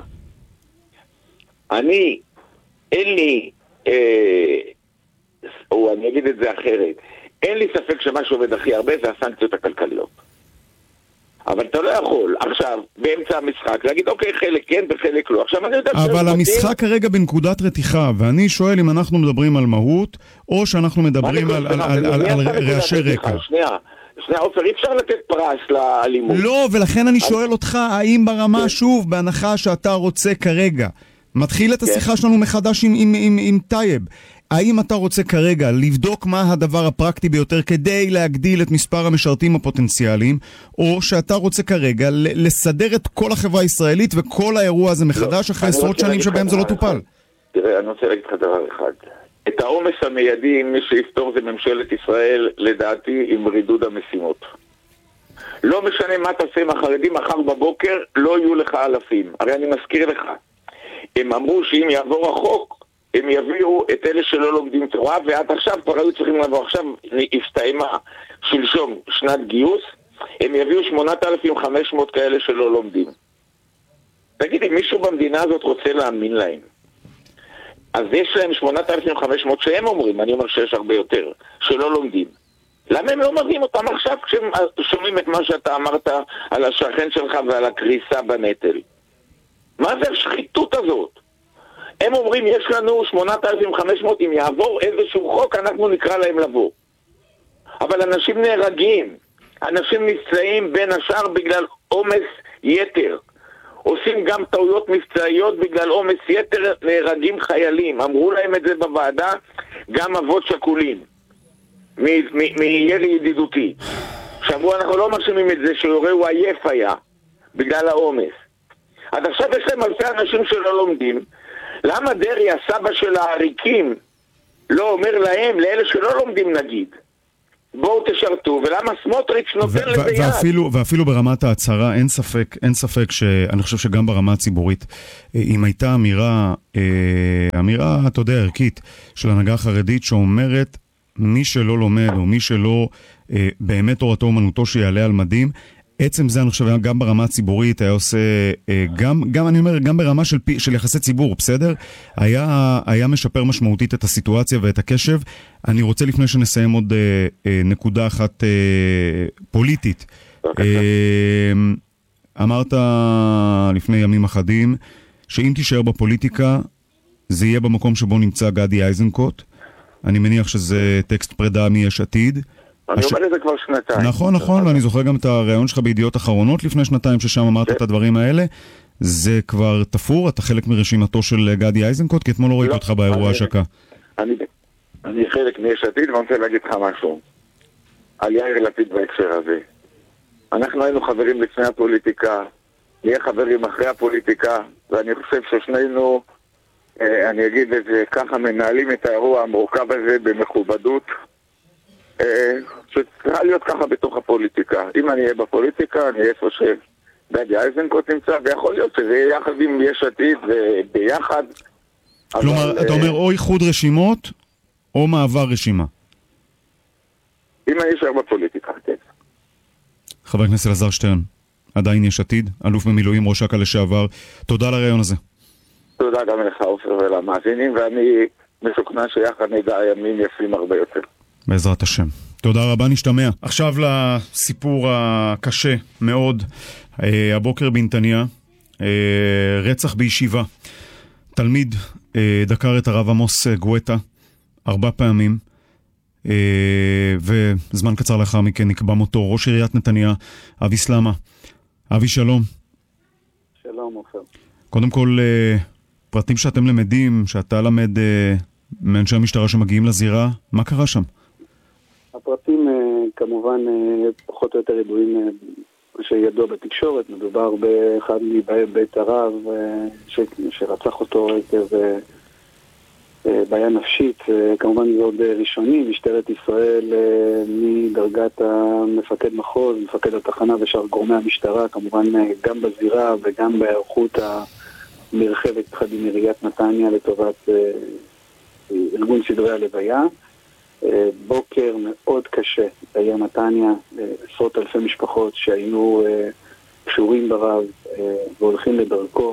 אני, אין לי, אה, או אני אגיד את זה אחרת, אין לי ספק שמה שעובד הכי הרבה זה הסנקציות הכלכליות. אבל אתה לא יכול עכשיו, באמצע המשחק, להגיד אוקיי, חלק כן וחלק לא. עכשיו אני יודע... אבל המשחק כרגע בנקודת רתיחה, ואני שואל אם אנחנו מדברים על מהות, או שאנחנו מדברים על, על, על, על, על רעשי רקע. שנייה, שנייה, עופר, אי אפשר לתת פרס לאלימות. לא, ולכן אני שואל אותך, האם ברמה שוב, בהנחה שאתה רוצה כרגע, מתחיל את השיחה שלנו מחדש עם, עם, עם, עם טייב. האם אתה רוצה כרגע לבדוק מה הדבר הפרקטי ביותר כדי להגדיל את מספר המשרתים הפוטנציאליים, או שאתה רוצה כרגע לסדר את כל החברה הישראלית וכל האירוע הזה מחדש אחרי עשרות שנים שבהם זה לא טופל? תראה, אני רוצה להגיד לך דבר אחד. את העומס המיידי, מי שיפתור זה ממשלת ישראל, לדעתי, עם רידוד המשימות. לא משנה מה תעשה עם החרדים, מחר בבוקר לא יהיו לך אלפים. הרי אני מזכיר לך. הם אמרו שאם יעבור החוק, הם יביאו את אלה שלא לומדים תורה, ועד עכשיו כבר היו צריכים לבוא. עכשיו הסתיימה שלשום שנת גיוס, הם יביאו שמונת אלפים וחמש מאות כאלה שלא לומדים. תגידי, מישהו במדינה הזאת רוצה להאמין להם? אז יש להם שמונת אלפים וחמש מאות שהם אומרים, אני אומר שיש הרבה יותר, שלא לומדים. למה הם לא מביאים אותם עכשיו כשהם שומעים את מה שאתה אמרת על השכן שלך ועל הקריסה בנטל? מה זה השחיתות הזאת? הם אומרים, יש לנו שמונת אלפים וחמש מאות, אם יעבור איזשהו חוק, אנחנו נקרא להם לבוא. אבל אנשים נהרגים. אנשים נפצעים בין השאר בגלל עומס יתר. עושים גם טעויות מבצעיות בגלל עומס יתר, נהרגים חיילים. אמרו להם את זה בוועדה, גם אבות שכולים. מירי ידידותי. שאמרו, אנחנו לא מאשימים את זה שיורה הוא עייף היה. בגלל העומס. אז עכשיו יש להם אלפי אנשים שלא לומדים. למה דרי, הסבא של העריקים, לא אומר להם, לאלה שלא לומדים נגיד, בואו תשרתו, ולמה סמוטריץ' נותן לזה יד? ואפילו, ואפילו ברמת ההצהרה, אין ספק, אין ספק שאני חושב שגם ברמה הציבורית, אם הייתה אמירה, אמירה, אתה יודע, ערכית, של הנהגה חרדית שאומרת, מי שלא לומד, או מי שלא באמת תורתו אומנותו שיעלה על מדים, עצם זה אני חושב גם ברמה הציבורית היה עושה, גם, גם אני אומר, גם ברמה של, של יחסי ציבור, בסדר? היה, היה משפר משמעותית את הסיטואציה ואת הקשב. אני רוצה לפני שנסיים עוד אה, אה, נקודה אחת אה, פוליטית. אה, אמרת לפני ימים אחדים, שאם תישאר בפוליטיקה, זה יהיה במקום שבו נמצא גדי איזנקוט. אני מניח שזה טקסט פרידה מיש עתיד. אני אומר את זה כבר שנתיים. נכון, נכון, ואני זוכר גם את הרעיון שלך בידיעות אחרונות לפני שנתיים, ששם אמרת את הדברים האלה. זה כבר תפור? אתה חלק מרשימתו של גדי איזנקוט? כי אתמול לא ראיתי אותך באירוע השקה. אני חלק מיש עתיד, ואני רוצה להגיד לך משהו. על יאיר לפיד בהקשר הזה. אנחנו היינו חברים לפני הפוליטיקה, נהיה חברים אחרי הפוליטיקה, ואני חושב ששנינו, אני אגיד את זה ככה, מנהלים את האירוע המורכב הזה במכובדות, שצריכה להיות ככה בתוך הפוליטיקה. אם אני אהיה בפוליטיקה, אני אהיה איפה שגדי איזנקוט נמצא, ויכול להיות שזה יהיה יחד עם יש עתיד וביחד. כלומר, אתה אומר או איחוד רשימות, או מעבר רשימה. אם אני אשאר בפוליטיקה, כן. חבר הכנסת אלעזר שטרן, עדיין יש עתיד, אלוף במילואים, ראש אכ"א לשעבר. תודה על הרעיון הזה. תודה גם לך, עופר, ולמאזינים, ואני משוכנע שיחד נדע ימים יפים הרבה יותר. בעזרת השם. תודה רבה, נשתמע. עכשיו לסיפור הקשה מאוד. הבוקר בנתניה, רצח בישיבה. תלמיד דקר את הרב עמוס גואטה ארבע פעמים, וזמן קצר לאחר מכן נקבע מותו. ראש עיריית נתניה, אבי סלמה. אבי, שלום. שלום, עופר. קודם כל, פרטים שאתם למדים, שאתה למד מאנשי המשטרה שמגיעים לזירה, מה קרה שם? הפרטים כמובן פחות או יותר ידועים שידוע בתקשורת. מדובר באחד מבאי בית הרב שרצח אותו עקב בעיה נפשית. כמובן זה עוד ראשוני. משטרת ישראל מדרגת המפקד מחוז, מפקד התחנה ושאר גורמי המשטרה, כמובן גם בזירה וגם בהיערכות המרחבת יחד עם עיריית נתניה לטובת ארגון סדרי הלוויה. בוקר מאוד קשה בעיר נתניה, עשרות אלפי משפחות שהיו קשורים ברב והולכים לדרכו,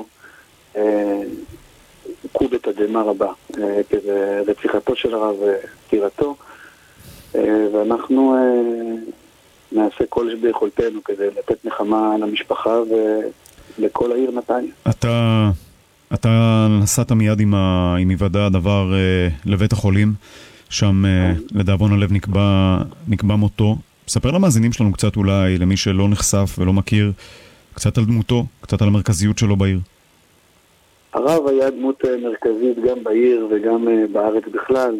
הוכו בתדהמה רבה כזה רציחתו של הרב ופטירתו, ואנחנו נעשה כל שביכולתנו כדי לתת נחמה למשפחה ולכל העיר נתניה. אתה אתה נסעת מיד עם היוודע הדבר לבית החולים, שם לדאבון הלב נקבע, נקבע מותו. ספר למאזינים שלנו קצת, אולי למי שלא נחשף ולא מכיר, קצת על דמותו, קצת על המרכזיות שלו בעיר. הרב היה דמות מרכזית גם בעיר וגם בארץ בכלל.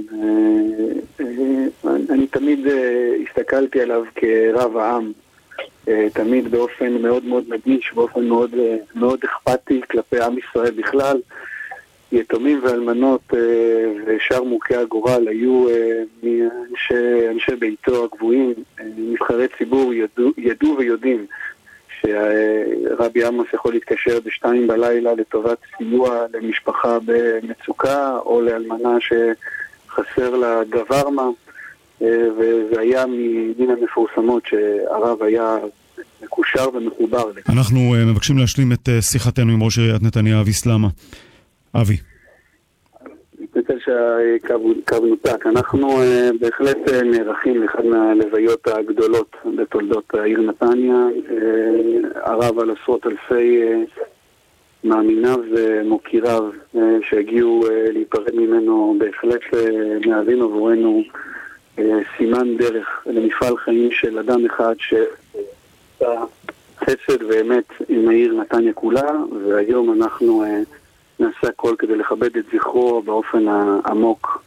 אני תמיד הסתכלתי עליו כרב העם, תמיד באופן מאוד מאוד מדגיש, באופן מאוד, מאוד אכפתי כלפי עם ישראל בכלל. יתומים ואלמנות ושאר מוכי הגורל היו מאנשי אנשי ביתו הגבוהים, נבחרי ציבור ידעו, ידעו ויודעים שרבי עמוס יכול להתקשר בשתיים בלילה לטובת סיוע למשפחה במצוקה או לאלמנה שחסר לה דבר מה, וזה היה מדין המפורסמות שהרב היה מקושר ומחובר. אנחנו מבקשים להשלים את שיחתנו עם ראש עיריית נתניה, אבי סלמה. אבי. מתנצל שהקו נותק. אנחנו בהחלט נערכים לאחד מהלוויות הגדולות בתולדות העיר נתניה. הרב על עשרות אלפי מאמיניו ומוקיריו שהגיעו להיפרד ממנו, בהחלט מהווים עבורנו סימן דרך למפעל חיים של אדם אחד שעשה חסד ואמת עם העיר נתניה כולה, והיום אנחנו נעשה הכל כדי לכבד את זכרו באופן העמוק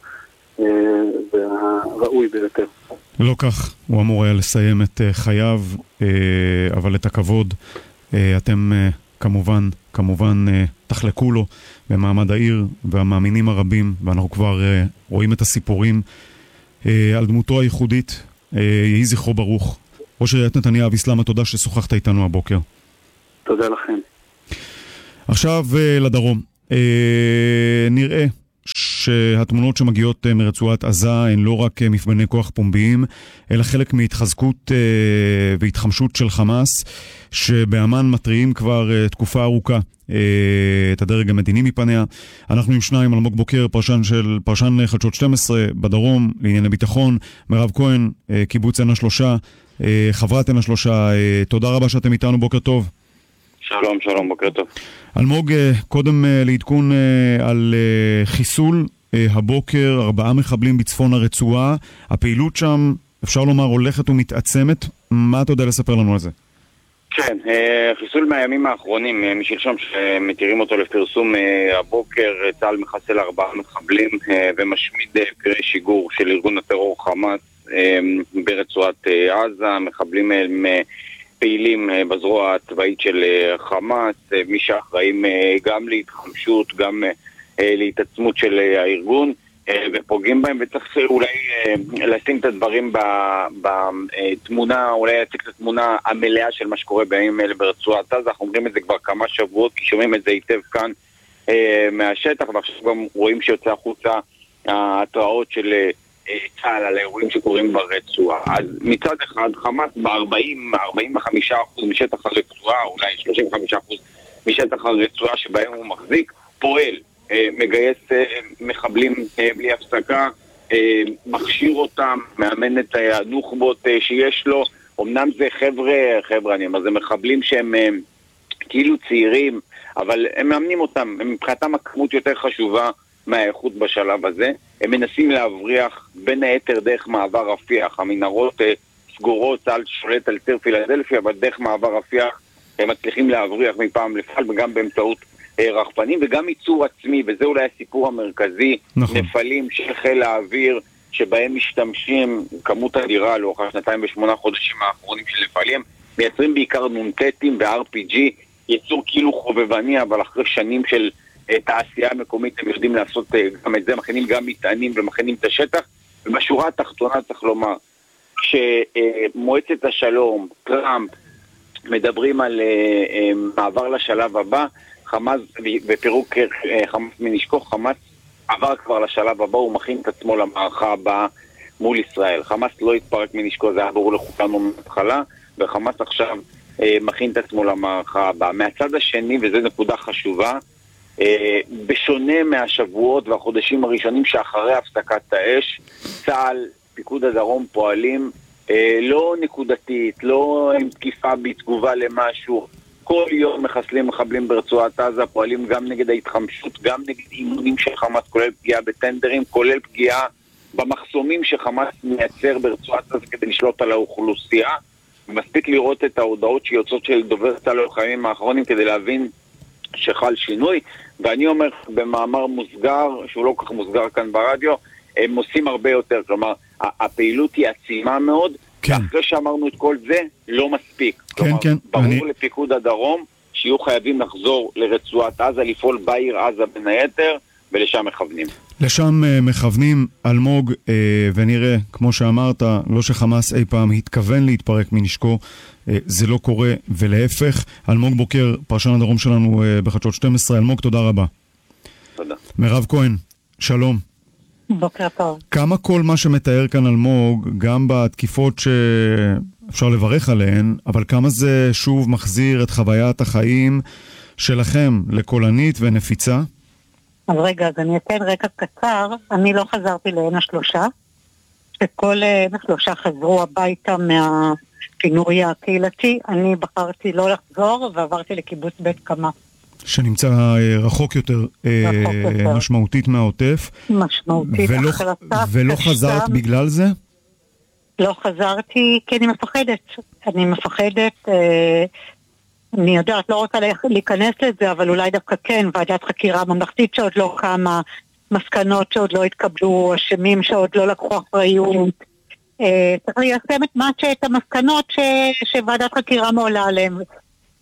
והראוי ביותר. לא כך, הוא אמור היה לסיים את חייו, אבל את הכבוד אתם כמובן, כמובן תחלקו לו במעמד העיר והמאמינים הרבים, ואנחנו כבר רואים את הסיפורים על דמותו הייחודית. יהי זכרו ברוך. ראש עיריית נתניה אבי סלמה, תודה ששוחחת איתנו הבוקר. תודה לכם. עכשיו לדרום. נראה שהתמונות שמגיעות מרצועת עזה הן לא רק מפגני כוח פומביים, אלא חלק מהתחזקות והתחמשות של חמאס, שבאמן מטריעים כבר תקופה ארוכה את הדרג המדיני מפניה. אנחנו עם שניים, אלמוג בוקר, פרשן של פרשן חדשות שתים עשרה בדרום לענייני ביטחון, מירב כהן, קיבוץ עין השלושה, חברת עין השלושה. תודה רבה שאתם איתנו, בוקר טוב. שלום, שלום, בוקר טוב. אלמוג, קודם לעדכון על חיסול הבוקר, ארבעה מחבלים בצפון הרצועה. הפעילות שם, אפשר לומר, הולכת ומתעצמת. מה אתה יודע לספר לנו על זה? כן, חיסול מהימים האחרונים, משלשום שמתירים אותו לפרסום הבוקר, צה"ל מחסל ארבעה מחבלים ומשמיד פירי שיגור של ארגון הטרור חמאס ברצועת עזה. מחבלים הם פעילים בזרוע הצבאית של חמאס, מי שאחראים גם להתחמשות, גם להתעצמות של הארגון, ופוגעים בהם, וצריך אולי לשים את הדברים בתמונה, אולי להציג את התמונה המלאה של מה שקורה בימים אלה ברצועת עזה. אנחנו אומרים את זה כבר כמה שבועות, כי שומעים את זה היטב כאן מהשטח, ועכשיו גם רואים שיוצא החוצה ההתראות של צה"ל על האירועים שקורים ברצועה. אז מצד אחד חמאס ב-ארבעים עד ארבעים וחמישה אחוז משטח הרצועה, אולי שלושים וחמישה אחוז משטח הרצועה שבהם הוא מחזיק, פועל, מגייס מחבלים בלי הפסקה, מכשיר אותם, מאמן את הנוח'בות שיש לו. אמנם זה חבר'ה, חבר'ה, אני אומר, זה מחבלים שהם כאילו צעירים, אבל הם מאמנים אותם, מבחינתם הכמות יותר חשובה מהאיכות בשלב הזה. הם מנסים להבריח בין היתר דרך מעבר רפיח, המנהרות סגורות, צה"ל שולט על ציר פילדלפיה, אבל דרך מעבר רפיח הם מצליחים להבריח מפעם לפעם, וגם באמצעות רחפנים, וגם ייצור עצמי, וזה אולי הסיפור המרכזי. נכון. נפלים של חיל האוויר שבהם משתמשים כמות אדירה לאורך שנתיים ושמונה חודשים האחרונים של נפלים, מייצרים בעיקר נונטטים ב-אר פי ג'י, ייצור כאילו חובבני, אבל אחרי שנים של תעשייה מקומית הם יודעים לעשות גם את זה, מכינים גם מטענים ומכינים את השטח. ובשורה התחתונה צריך לומר שמועצת השלום, טראמפ, מדברים על מעבר לשלב הבא, חמאס בפירוק חמאס מנשקו, חמאס עבר כבר לשלב הבא, הוא מכין את עצמו למערכה הבאה מול ישראל. חמאס לא התפרק מנשקו, זה היה ברור לכולנו מההתחלה, וחמאס עכשיו מכין את עצמו למערכה הבאה. מהצד השני, וזו נקודה חשובה, בשונה מהשבועות והחודשים הראשונים שאחרי הפסקת האש, צה"ל, פיקוד הדרום פועלים לא נקודתית, לא עם תקיפה בתגובה למשהו. כל יום מחסלים מחבלים ברצועת עזה, פועלים גם נגד ההתחמשות, גם נגד אימונים של חמאס, כולל פגיעה בטנדרים, כולל פגיעה במחסומים שחמאס מייצר ברצועת עזה כדי לשלוט על האוכלוסייה. מספיק לראות את ההודעות שיוצאות של דובר צה"ל לחיימים האחרונים כדי להבין שחל שינוי. ואני אומר במאמר מוסגר, שהוא לא כך מוסגר כאן ברדיו, הם עושים הרבה יותר, כלומר, הפעילות היא עצימה מאוד, כן. ואחרי שאמרנו את כל זה, לא מספיק. כן, כלומר, כן. ברור אני... לפיקוד הדרום, שיהיו חייבים לחזור לרצועת עזה, לפעול בעיר עזה בין היתר, ולשם מכוונים. לשם uh, מכוונים, אלמוג, uh, ונראה, כמו שאמרת, לא שחמאס אי פעם התכוון להתפרק מנשקו, uh, זה לא קורה, ולהפך. אלמוג בוקר, פרשן הדרום שלנו uh, בחדשות שתים עשרה. אלמוג, תודה רבה. תודה. מירב כהן, שלום. בוקר טוב. כמה כל מה שמתאר כאן אלמוג, גם בתקיפות שאפשר לברך עליהן, אבל כמה זה שוב מחזיר את חוויית החיים שלכם לקולנית ונפיצה? אז רגע, אז אני אתן רקע קצר. אני לא חזרתי לעין השלושה, שכל עין השלושה חזרו הביתה מהפינוי הקהילתי. אני בחרתי לא לחזור ועברתי לקיבוץ בית קמה. שנמצא רחוק יותר, רחוק יותר. משמעותית מהעוטף. משמעותית. ולא, ולא חזרת בגלל זה? לא חזרתי כי אני מפחדת. אני מפחדת... אה, אני יודעת, לא רוצה להיכנס לזה, אבל אולי דווקא כן, ועדת חקירה ממלכתית שעוד לא קמה, מסקנות שעוד לא התקבלו, אשמים שעוד לא לקחו אחריות. צריך ליישם את מה שאת המסקנות ש, שוועדת חקירה מעולה עליהם.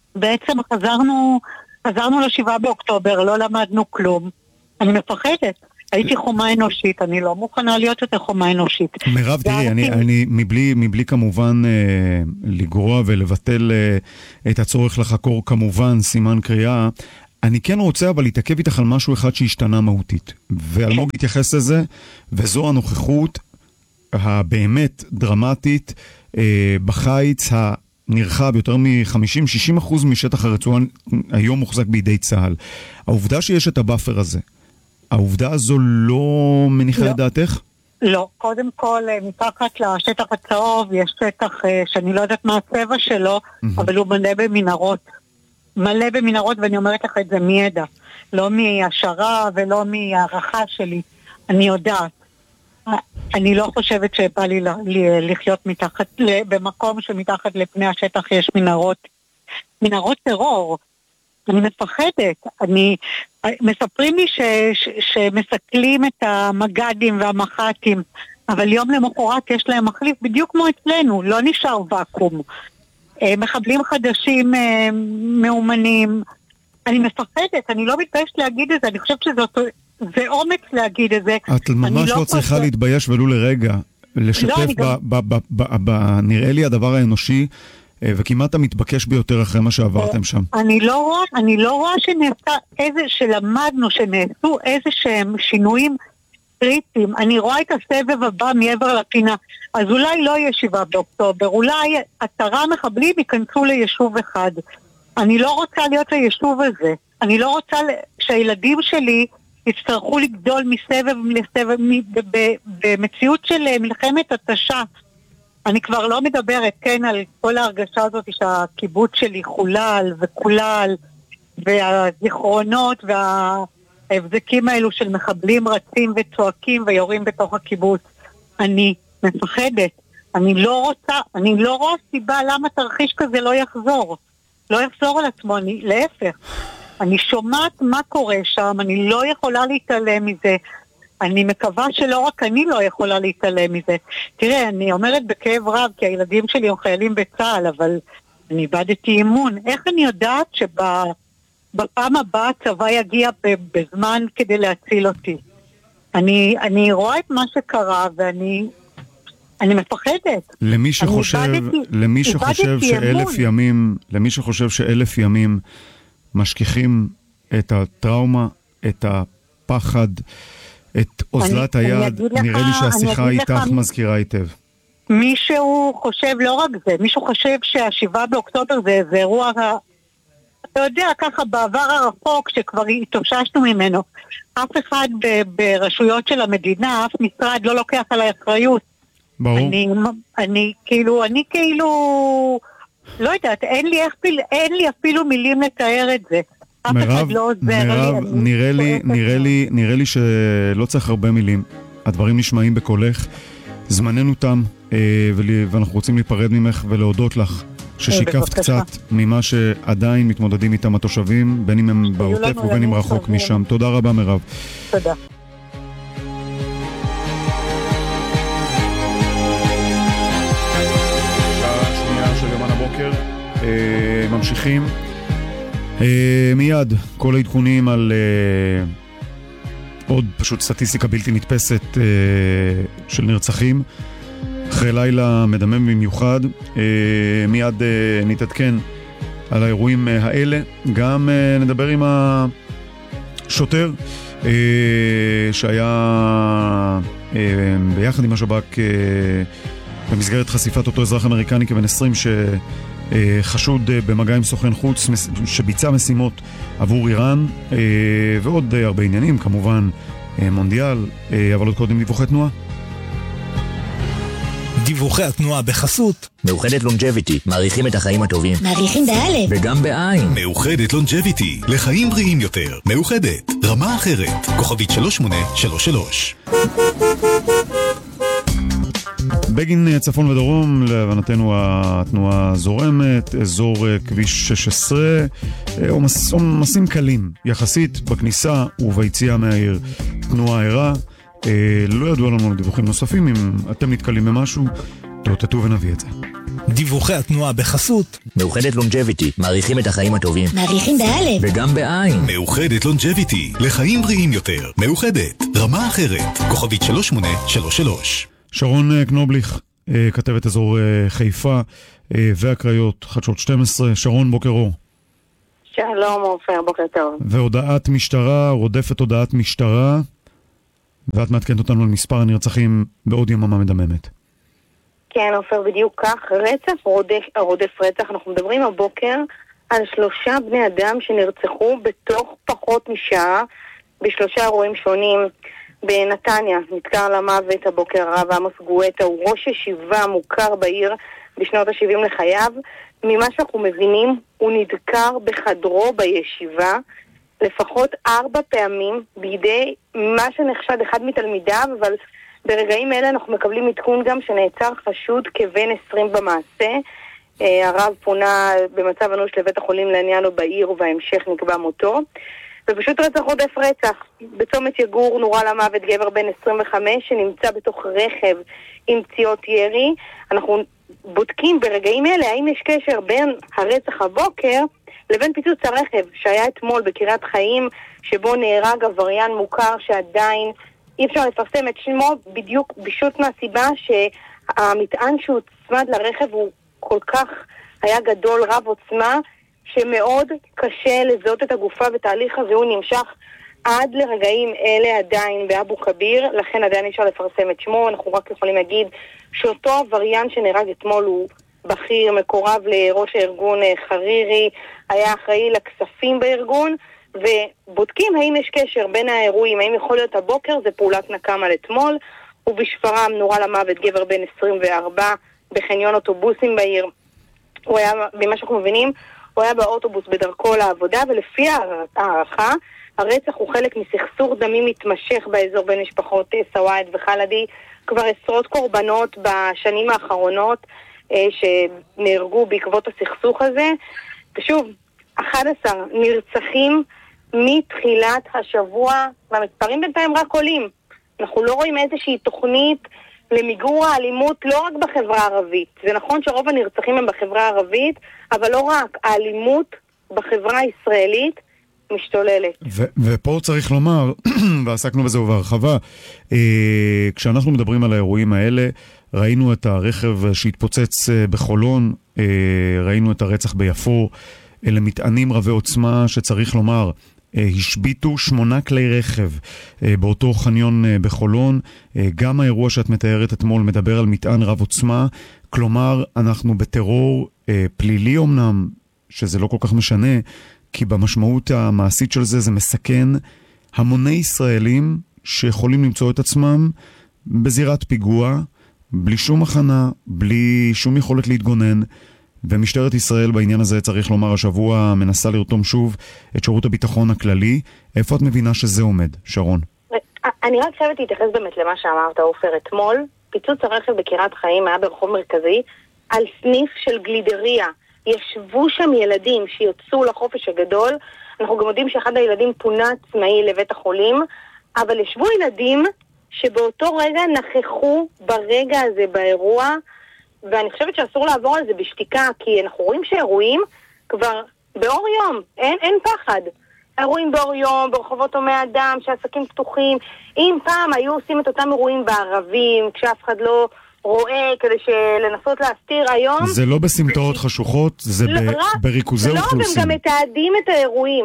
בעצם חזרנו, חזרנו לשבעה באוקטובר, לא למדנו כלום. אני מפחדת. הייתי חומה אנושית, אני לא מוכנה להיות יותר חומה אנושית. מירב, תראי, אני, אני מבלי, מבלי כמובן אה, לגרוע ולבטל אה, את הצורך לחקור כמובן סימן קריאה, אני כן רוצה אבל להתעכב איתך על משהו אחד שהשתנה מהותית. ואלמוג התייחס לזה, וזו הנוכחות הבאמת דרמטית אה, בחיץ הנרחב, יותר מ-חמישים עד שישים אחוז משטח הרצועה היום מוחזק בידי צה"ל. העובדה שיש את הבאפר הזה, העובדה הזו לא מניחה לא. את דעתך? לא, קודם כל מתחת לשטח הצהוב יש שטח שאני לא יודעת מה הצבע שלו, mm-hmm. אבל הוא מלא במנהרות. מלא במנהרות, ואני אומרת לך את זה מידע. לא מהשערה ולא מהערכה שלי. אני יודעת. אני לא חושבת שבא לי לחיות מתחת, במקום שמתחת לפני השטח יש מנהרות. מנהרות טרור. אני מפחדת. אני, מספרים לי ש, ש, שמסכלים את המגדים והמח"טים, אבל יום למחרת יש להם מחליף בדיוק כמו אצלנו, לא נשאר ואקום. מחבלים חדשים מאומנים. אני מפחדת, אני לא מתביישת להגיד את זה, אני חושבת שזה אומץ להגיד את זה. את ממש לא צריכה להתבייש ולו לרגע, לשתף נראה לי הדבר האנושי, וכמעט המתבקש ביותר אחרי מה שעברתם שם. אני לא רואה, אני לא רואה שנעשה איזה, שלמדנו, שנעשו איזה שהם שינויים קריטיים. אני רואה את הסבב הבא מעבר לפינה. אז אולי לא יהיה שבעה באוקטובר, אולי עשרה מחבלים ייכנסו ליישוב אחד. אני לא רוצה להיות היישוב הזה. אני לא רוצה שהילדים שלי יצטרכו לגדול מסבב לסבב, במציאות של מלחמת התשה. אני כבר לא מדברת, כן, על כל ההרגשה הזאת שהקיבוץ שלי חולל וכולל, והזיכרונות וההבזקים האלו של מחבלים רצים וצועקים ויורים בתוך הקיבוץ. אני מפחדת. אני לא רוצה, אני לא רואה סיבה למה תרחיש כזה לא יחזור. לא יחזור על עצמו, אני, להפך. אני שומעת מה קורה שם, אני לא יכולה להתעלם מזה. אני מקווה שלא רק אני לא יכולה להתעלם מזה. תראה, אני אומרת בכאב רב, כי הילדים שלי הם חיילים בצה"ל, אבל אני איבדתי אימון. איך אני יודעת שבפעם הבאה הצבא יגיע בזמן כדי להציל אותי? אני, אני רואה את מה שקרה, ואני אני מפחדת. למי שחושב, איבדתי, למי שחושב שאלף ימים, למי שחושב שאלף ימים משכיחים את הטראומה, את הפחד, את אוזלת אני, היד, אני נראה לך, לי שהשיחה איתך לך, מזכירה היטב. מישהו חושב, לא רק זה, מישהו חושב שהשבעה באוקטובר זה איזה אירוע, אתה יודע, ככה בעבר הרחוק שכבר התאוששנו ממנו. אף אחד ב- ברשויות של המדינה, אף משרד לא לוקח על האחריות. ברור. אני, אני כאילו, אני כאילו, לא יודעת, אין לי, איך, אין לי אפילו מילים לתאר את זה. מירב, לא מירב, נראה לי, נראה לי, נראה לי שלא צריך הרבה מילים. הדברים נשמעים בקולך. זמננו תם, ואנחנו רוצים להיפרד ממך ולהודות לך ששיקפת קצת ממה שעדיין מתמודדים איתם התושבים, בין אם הם בעוטף ובין אם רחוק משם. תודה רבה, מירב. תודה. שעה שנייה של יומן הבוקר. ממשיכים. מיד, כל העדכונים על עוד פשוט סטטיסטיקה בלתי נתפסת של נרצחים. אחרי לילה מדמם במיוחד, מיד נתעדכן על האירועים האלה. גם נדבר עם השוטר שהיה ביחד עם השב"כ במסגרת חשיפת אותו אזרח אמריקני כבן עשרים שחשוד במגע עם סוכן חוץ שביצע משימות עבור איראן, ועוד הרבה עניינים, כמובן מונדיאל, אבל עוד קודם דיווחי תנועה. דיווחי התנועה בחסות מאוחדת לונג'ביטי, מעריכים את החיים הטובים. מעריכים באלף וגם בעין. מאוחדת לונג'ביטי, לחיים בריאים יותר. מאוחדת, רמה אחרת. כוכבית שלוש שמונה שלוש שלוש. בגין צפון ודרום, להבנתנו התנועה זורמת, אזור כביש שש עשרה, עומסים קלים יחסית בכניסה וביציאה מהעיר. תנועה ערה. לא ידוע לנו דיווחים נוספים, אם אתם נתקלים במשהו, תאותתו ונביא את זה. דיווחי התנועה בחסות מאוחדת לונג'ביטי, מעריכים את החיים הטובים. מעריכים באלף. וגם בעין. מאוחדת לונג'ביטי, לחיים בריאים יותר. מאוחדת, רמה אחרת. כוכבית שלוש שמונה שלוש שלוש. שרון קנובליך, כתבת אזור חיפה והקריות, חדשות שתים עשרה. שרון, בוקר אור. שלום עופר, בוקר טוב. והודעת משטרה, רודפת הודעת משטרה, ואת מעדכנת אותנו על מספר הנרצחים בעוד יממה מדממת. כן, עופר, בדיוק כך. רצח רודף, רודף רצח. אנחנו מדברים הבוקר על שלושה בני אדם שנרצחו בתוך פחות משעה בשלושה אירועים שונים. בנתניה נדקר למוות הבוקר הרב עמוס גואטה, הוא ראש ישיבה מוכר בעיר בשנות ה-שבעים לחייו. ממה שאנחנו מבינים, הוא נדקר בחדרו בישיבה לפחות ארבע פעמים בידי מה שנחשד אחד מתלמידיו, אבל ברגעים אלה אנחנו מקבלים עדכון גם שנעצר חשוד כבן עשרים במעשה. הרב פונה במצב אנוש לבית החולים לעניינו בעיר, ובהמשך נקבע מותו. ופשוט רצח רודף רצח. בצומת יגור נורה למוות גבר בן עשרים וחמש שנמצא בתוך רכב עם פציעות ירי. אנחנו בודקים ברגעים אלה האם יש קשר בין הרצח הבוקר לבין פיצוץ הרכב שהיה אתמול בקריית חיים, שבו נהרג עבריין מוכר שעדיין אי אפשר לפרסם את שמו, בדיוק פשוט מהסיבה שהמטען שהוצמד לרכב הוא כל כך היה גדול, רב עוצמה, שמאוד קשה לזהות את הגופה, ותהליך הזה הוא נמשך עד לרגעים אלה עדיין באבו כביר, לכן עדיין אפשר לפרסם את שמו. אנחנו רק יכולים להגיד שאותו עבריין שנהרג אתמול הוא בכיר, מקורב לראש הארגון חרירי, היה אחראי לכספים בארגון, ובודקים האם יש קשר בין האירועים, האם יכול להיות הבוקר, זה פעולת נקם על אתמול. ובשפרעם נורה למוות גבר בן עשרים וארבע בחניון אוטובוסים בעיר. הוא היה, במה שאנחנו מבינים, הוא היה באוטובוס בדרכו לעבודה, ולפי הערכה, הרצח הוא חלק מסכסוך דמים מתמשך באזור בין משפחות סוואד וחלדי. כבר עשרות קורבנות בשנים האחרונות אה, שנהרגו בעקבות הסכסוך הזה. ושוב, אחד עשר נרצחים מתחילת השבוע, והמספרים בינתיים רק עולים. אנחנו לא רואים איזושהי תוכנית למיגור האלימות לא רק בחברה הערבית. זה נכון שרוב הנרצחים הם בחברה הערבית, אבל לא רק. האלימות בחברה הישראלית משתוללת. ו- ופה צריך לומר, ועסקנו בזה בהרחבה, אה, כשאנחנו מדברים על האירועים האלה, ראינו את הרכב שהתפוצץ בחולון, אה, ראינו את הרצח ביפו, אלה מטענים רבי עוצמה שצריך לומר, השביטו שמונה כלי רכב באותו חניון בחולון. גם האירוע שאת מתארת אתמול מדבר על מטען רב עוצמה, כלומר אנחנו בטרור פלילי אומנם, שזה לא כל כך משנה, כי במשמעות המעשית של זה זה מסכן המוני ישראלים שיכולים למצוא את עצמם בזירת פיגוע, בלי שום הכנה, בלי שום יכולת להתגונן. ומשטרת ישראל בעניין הזה, צריך לומר, השבוע מנסה לרתום שוב את שירות הביטחון הכללי. איפה את מבינה שזה עומד, שרון? אני רק חייבת להתייחס באמת למה שאמרת, עופר. אתמול פיצוץ הרכב בקריית חיים היה ברחוב מרכזי על סניף של גלידריה. ישבו שם ילדים שיוצאו לחופש הגדול. אנחנו גם יודעים שאחד הילדים פונה עצמאי לבית החולים, אבל ישבו ילדים שבאותו רגע נכחו ברגע הזה באירוע, ואני חושבת שאסור לעבור על זה בשתיקה, כי אנחנו רואים שאירועים כבר באור יום, אין, אין פחד. אירועים באור יום, ברחובות הומי אדם, שעסקים פתוחים. אם פעם היו עושים את אותם אירועים בערבים, כשאף אחד לא רואה, כדי לנסות להסתיר, היום... זה לא בסמטאות חשוכות, זה לא, ב- בריכוזי אוכלוסין. לא, הם גם מתעדים את האירועים.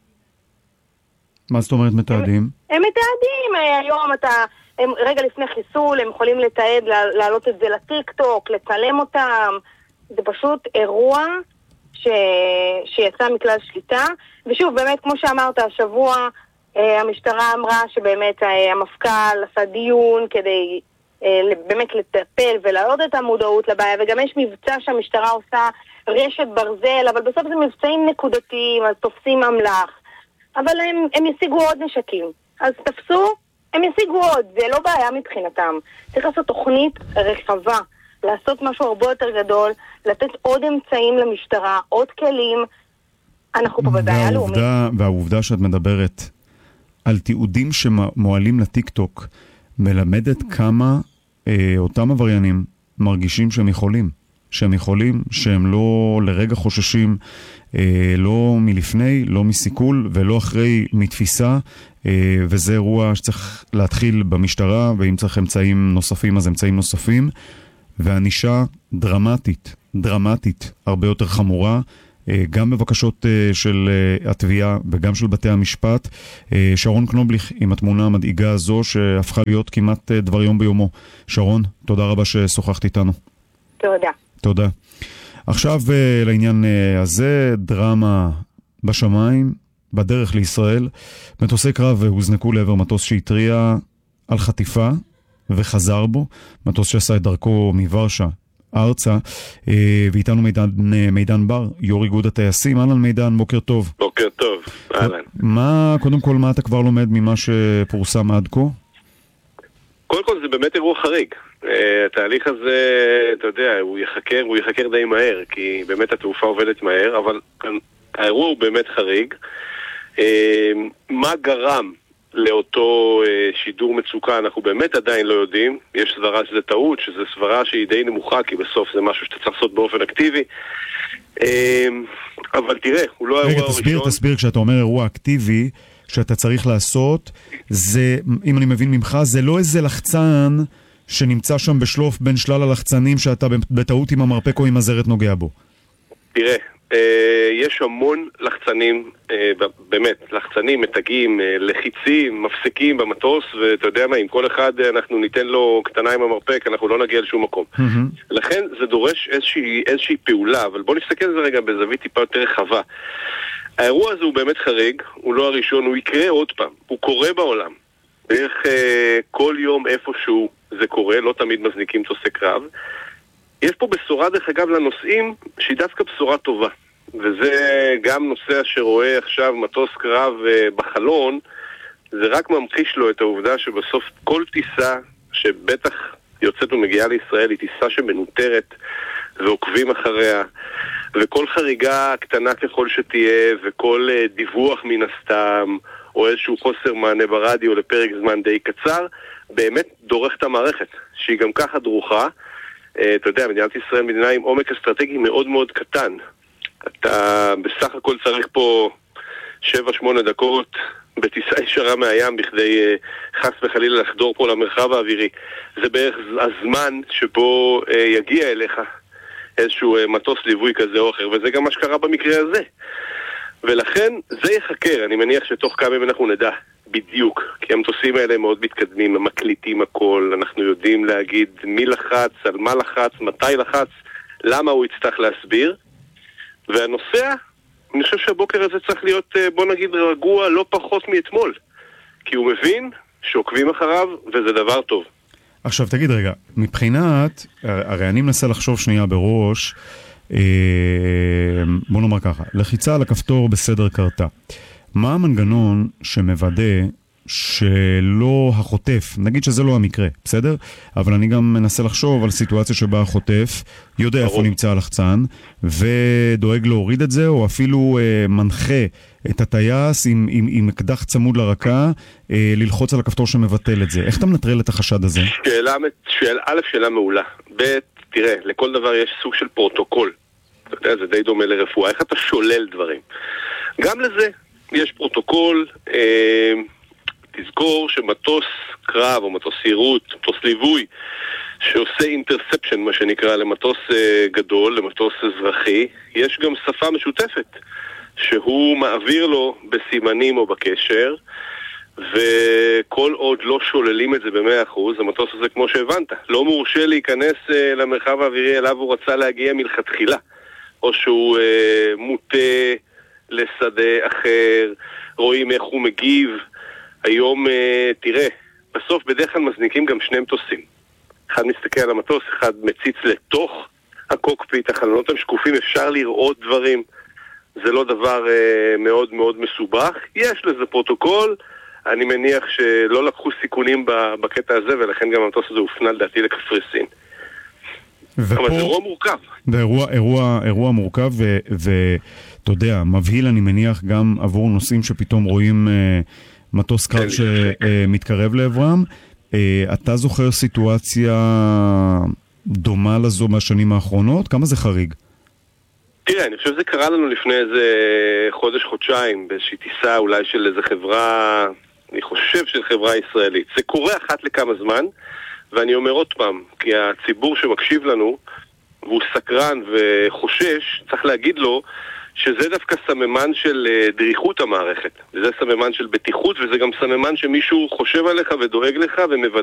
מה זאת אומרת מתעדים? הם, הם מתעדים, היום אתה... הם רגע לפני חיסול, הם יכולים לתעד, להעלות את זה לטיק-טוק, לצלם אותם. זה פשוט אירוע ש... שיצא מכלל שליטה. ושוב, באמת, כמו שאמרת, השבוע אה, המשטרה אמרה שבאמת אה, המפכ"ל עשה דיון כדי אה, באמת לטפל ולהעלות את המודעות לבעיה, וגם יש מבצע שהמשטרה עושה רשת ברזל, אבל בסוף זה מבצעים נקודתיים, אז תופסים אמל"ח. אבל הם, הם ישיגו עוד נשקים. אז תפסו, הם ישיגו עוד, זה לא בעיה מבחינתם. צריך לעשות תוכנית רחבה, לעשות משהו הרבה יותר גדול, לתת עוד אמצעים למשטרה, עוד כלים. אנחנו פה בבעיה לאומית. והעובדה שאת מדברת על תיעודים שמועלים לטיק-טוק, מלמדת כמה אה, אותם עבריינים מרגישים שהם יכולים, שהם יכולים, שהם לא לרגע חוששים, לא מלפני, לא מסיכול ולא אחרי מתפיסה, וזה אירוע שצריך להתחיל במשטרה, ואם צריך אמצעים נוספים אז אמצעים נוספים, והנישה דרמטית, דרמטית, הרבה יותר חמורה, גם בבקשות של התביעה וגם של בתי המשפט. שרון קנובליך עם התמונה המדאיגה הזו שהפכה להיות כמעט דבר יום ביומו. שרון, תודה רבה ששוחחת איתנו. תודה. תודה. עכשיו לעניין הזה, דרמה בשמיים, בדרך לישראל. מטוסי קרב הוזנקו לעבר מטוס שהטריע על חטיפה וחזר בו. מטוס שעשה את דרכו מוורשה ארצה, ואיתנו מידן, מידן בר, יו"ר איגוד הטייסים. אהלן מידן, בוקר טוב. בוקר טוב, אהלן. מה, קודם כל, מה אתה כבר לומד ממה שפורסם עד כה? קודם כל זה באמת אירוע חריג. התהליך הזה, אתה יודע, הוא יחקר, הוא יחקר די מהר, כי באמת התעופה עובדת מהר, אבל האירוע הוא באמת חריג. מה גרם לאותו שידור מצוקה אנחנו באמת עדיין לא יודעים. יש סברה שזה טעות, שזה סברה שהיא די נמוכה, כי בסוף זה משהו שאתה צריך לעשות באופן אקטיבי. אבל תראה, הוא לא האירוע הראשון. רגע, תסביר, תסביר, כשאתה אומר אירוע אקטיבי שאתה צריך לעשות, זה, אם אני מבין ממך, זה לא איזה לחצן שנמצא שם בשלוף בין שלל הלחצנים שאתה בטעות עם המרפק או עם הזרת נוגע בו. תראה, יש המון לחצנים, באמת, לחצנים, מתגים, לחיצים, מפסקים במטוס, ואתה יודע מה, אם כל אחד אנחנו ניתן לו קטנה עם המרפק, אנחנו לא נגיע לשום מקום. לכן זה דורש איזושהי, איזושהי פעולה, אבל בוא נסתכל על זה רגע בזווית טיפה יותר רחבה. האירוע הזה הוא באמת חריג, הוא לא הראשון, הוא יקרה עוד פעם, הוא קורה בעולם. בערך כל יום איפשהו זה קורה, לא תמיד מזניקים מטוסי קרב. יש פה בשורה דרך אגב לנוסעים שהיא דווקא בשורה טובה, וזה גם נוסע שרואה עכשיו מטוס קרב בחלון, זה רק ממחיש לו את העובדה שבסוף כל טיסה שבטח יוצאת ומגיעה לישראל היא טיסה שמנוטרת ועוקבים אחריה, וכל חריגה קטנה ככל שתהיה וכל דיווח מן הסתם או איזשהו חוסר מענה ברדיו לפרק זמן די קצר באמת דורך את המערכת שהיא גם ככה דרוכה. אתה יודע, מדינת ישראל מדינה עם עומק אסטרטגי מאוד מאוד קטן. אתה בסך הכל צריך פה שבע שמונה דקות בטיסה ישרה מהים בכדי חס וחלילה לחדור פה למרחב האווירי. זה בערך הזמן שבו יגיע אליך איזשהו מטוס ליווי כזה או אחר, וזה גם מה שקרה במקרה הזה. ולכן זה יחקר, אני מניח שתוך כמה ימים אנחנו נדע בדיוק, כי המטוסים האלה מאוד מתקדמים, הם מקליטים הכל, אנחנו יודעים להגיד מי לחץ, על מה לחץ, מתי לחץ, למה הוא יצטרך להסביר. והנוסע, אני חושב שהבוקר הזה צריך להיות, בוא נגיד, רגוע לא פחות מאתמול, כי הוא מבין שעוקבים אחריו וזה דבר טוב. עכשיו תגיד רגע, מבחינת, הרי אני מנסה לחשוב שנייה בראש, בוא נאמר ככה, לחיצה על הכפתור בסדר קרתה. מה המנגנון שמוודא שלא החוטף, נגיד שזה לא המקרה, בסדר? אבל אני גם מנסה לחשוב על סיטואציה שבה החוטף יודע איפה נמצא הלחצן, ודואג להוריד את זה, או אפילו אה, מנחה את הטייס עם, עם, עם אקדח צמוד לרקה, אה, ללחוץ על הכפתור שמבטל את זה. איך אתה מנטרל את החשד הזה? שאלה, שאל, א', שאלה מעולה. ב', תראה, לכל דבר יש סוג של פרוטוקול. אתה יודע, זה די דומה לרפואה. איך אתה שולל דברים? גם לזה יש פרוטוקול. אה, תזכור שמטוס קרב או מטוס סירות, מטוס ליווי שעושה אינטרספשן, מה שנקרא, למטוס אה, גדול, למטוס אזרחי, יש גם שפה משותפת שהוא מעביר לו בסימנים או בקשר, וכל עוד לא שוללים את זה ב-מאה אחוז, המטוס הזה, כמו שהבנת, לא מורשה להיכנס אה, למרחב האווירי אליו הוא רצה להגיע מלכתחילה, או שהוא אה, מוטה לשדה אחר, רואים איך הוא מגיב. היום, תראה, בסוף בדרך כלל מזניקים גם שני מטוסים. אחד מסתכל על המטוס, אחד מציץ לתוך הקוקפיט, החלונות הם שקופים, אפשר לראות דברים. זה לא דבר מאוד מאוד מסובך. יש לזה פרוטוקול, אני מניח שלא לקחו סיכונים בקטע הזה, ולכן גם המטוס הזה הופנה לדעתי לקפריסין. אבל זה אירוע מורכב. זה אירוע, אירוע, אירוע מורכב, ואתה יודע, מבהיל אני מניח גם עבור נושאים שפתאום רואים מטוס קרב שמתקרב לעברם. אתה זוכר סיטואציה דומה לזו מהשנים האחרונות? כמה זה חריג? תראה, אני חושב שזה קרה לנו לפני איזה חודש, חודשיים, באיזושהי טיסה אולי של איזה חברה, אני חושב של חברה ישראלית. זה קורה אחת לכמה זמן, ואני אומר עוד פעם, כי הציבור שמקשיב לנו, והוא סקרן וחושש, צריך להגיד לו שזה דווקא סממן של דריכות המערכת. זה סממן של בטיחות, וזה גם סממן שמישהו חושב עליך ודואג לך ומוודא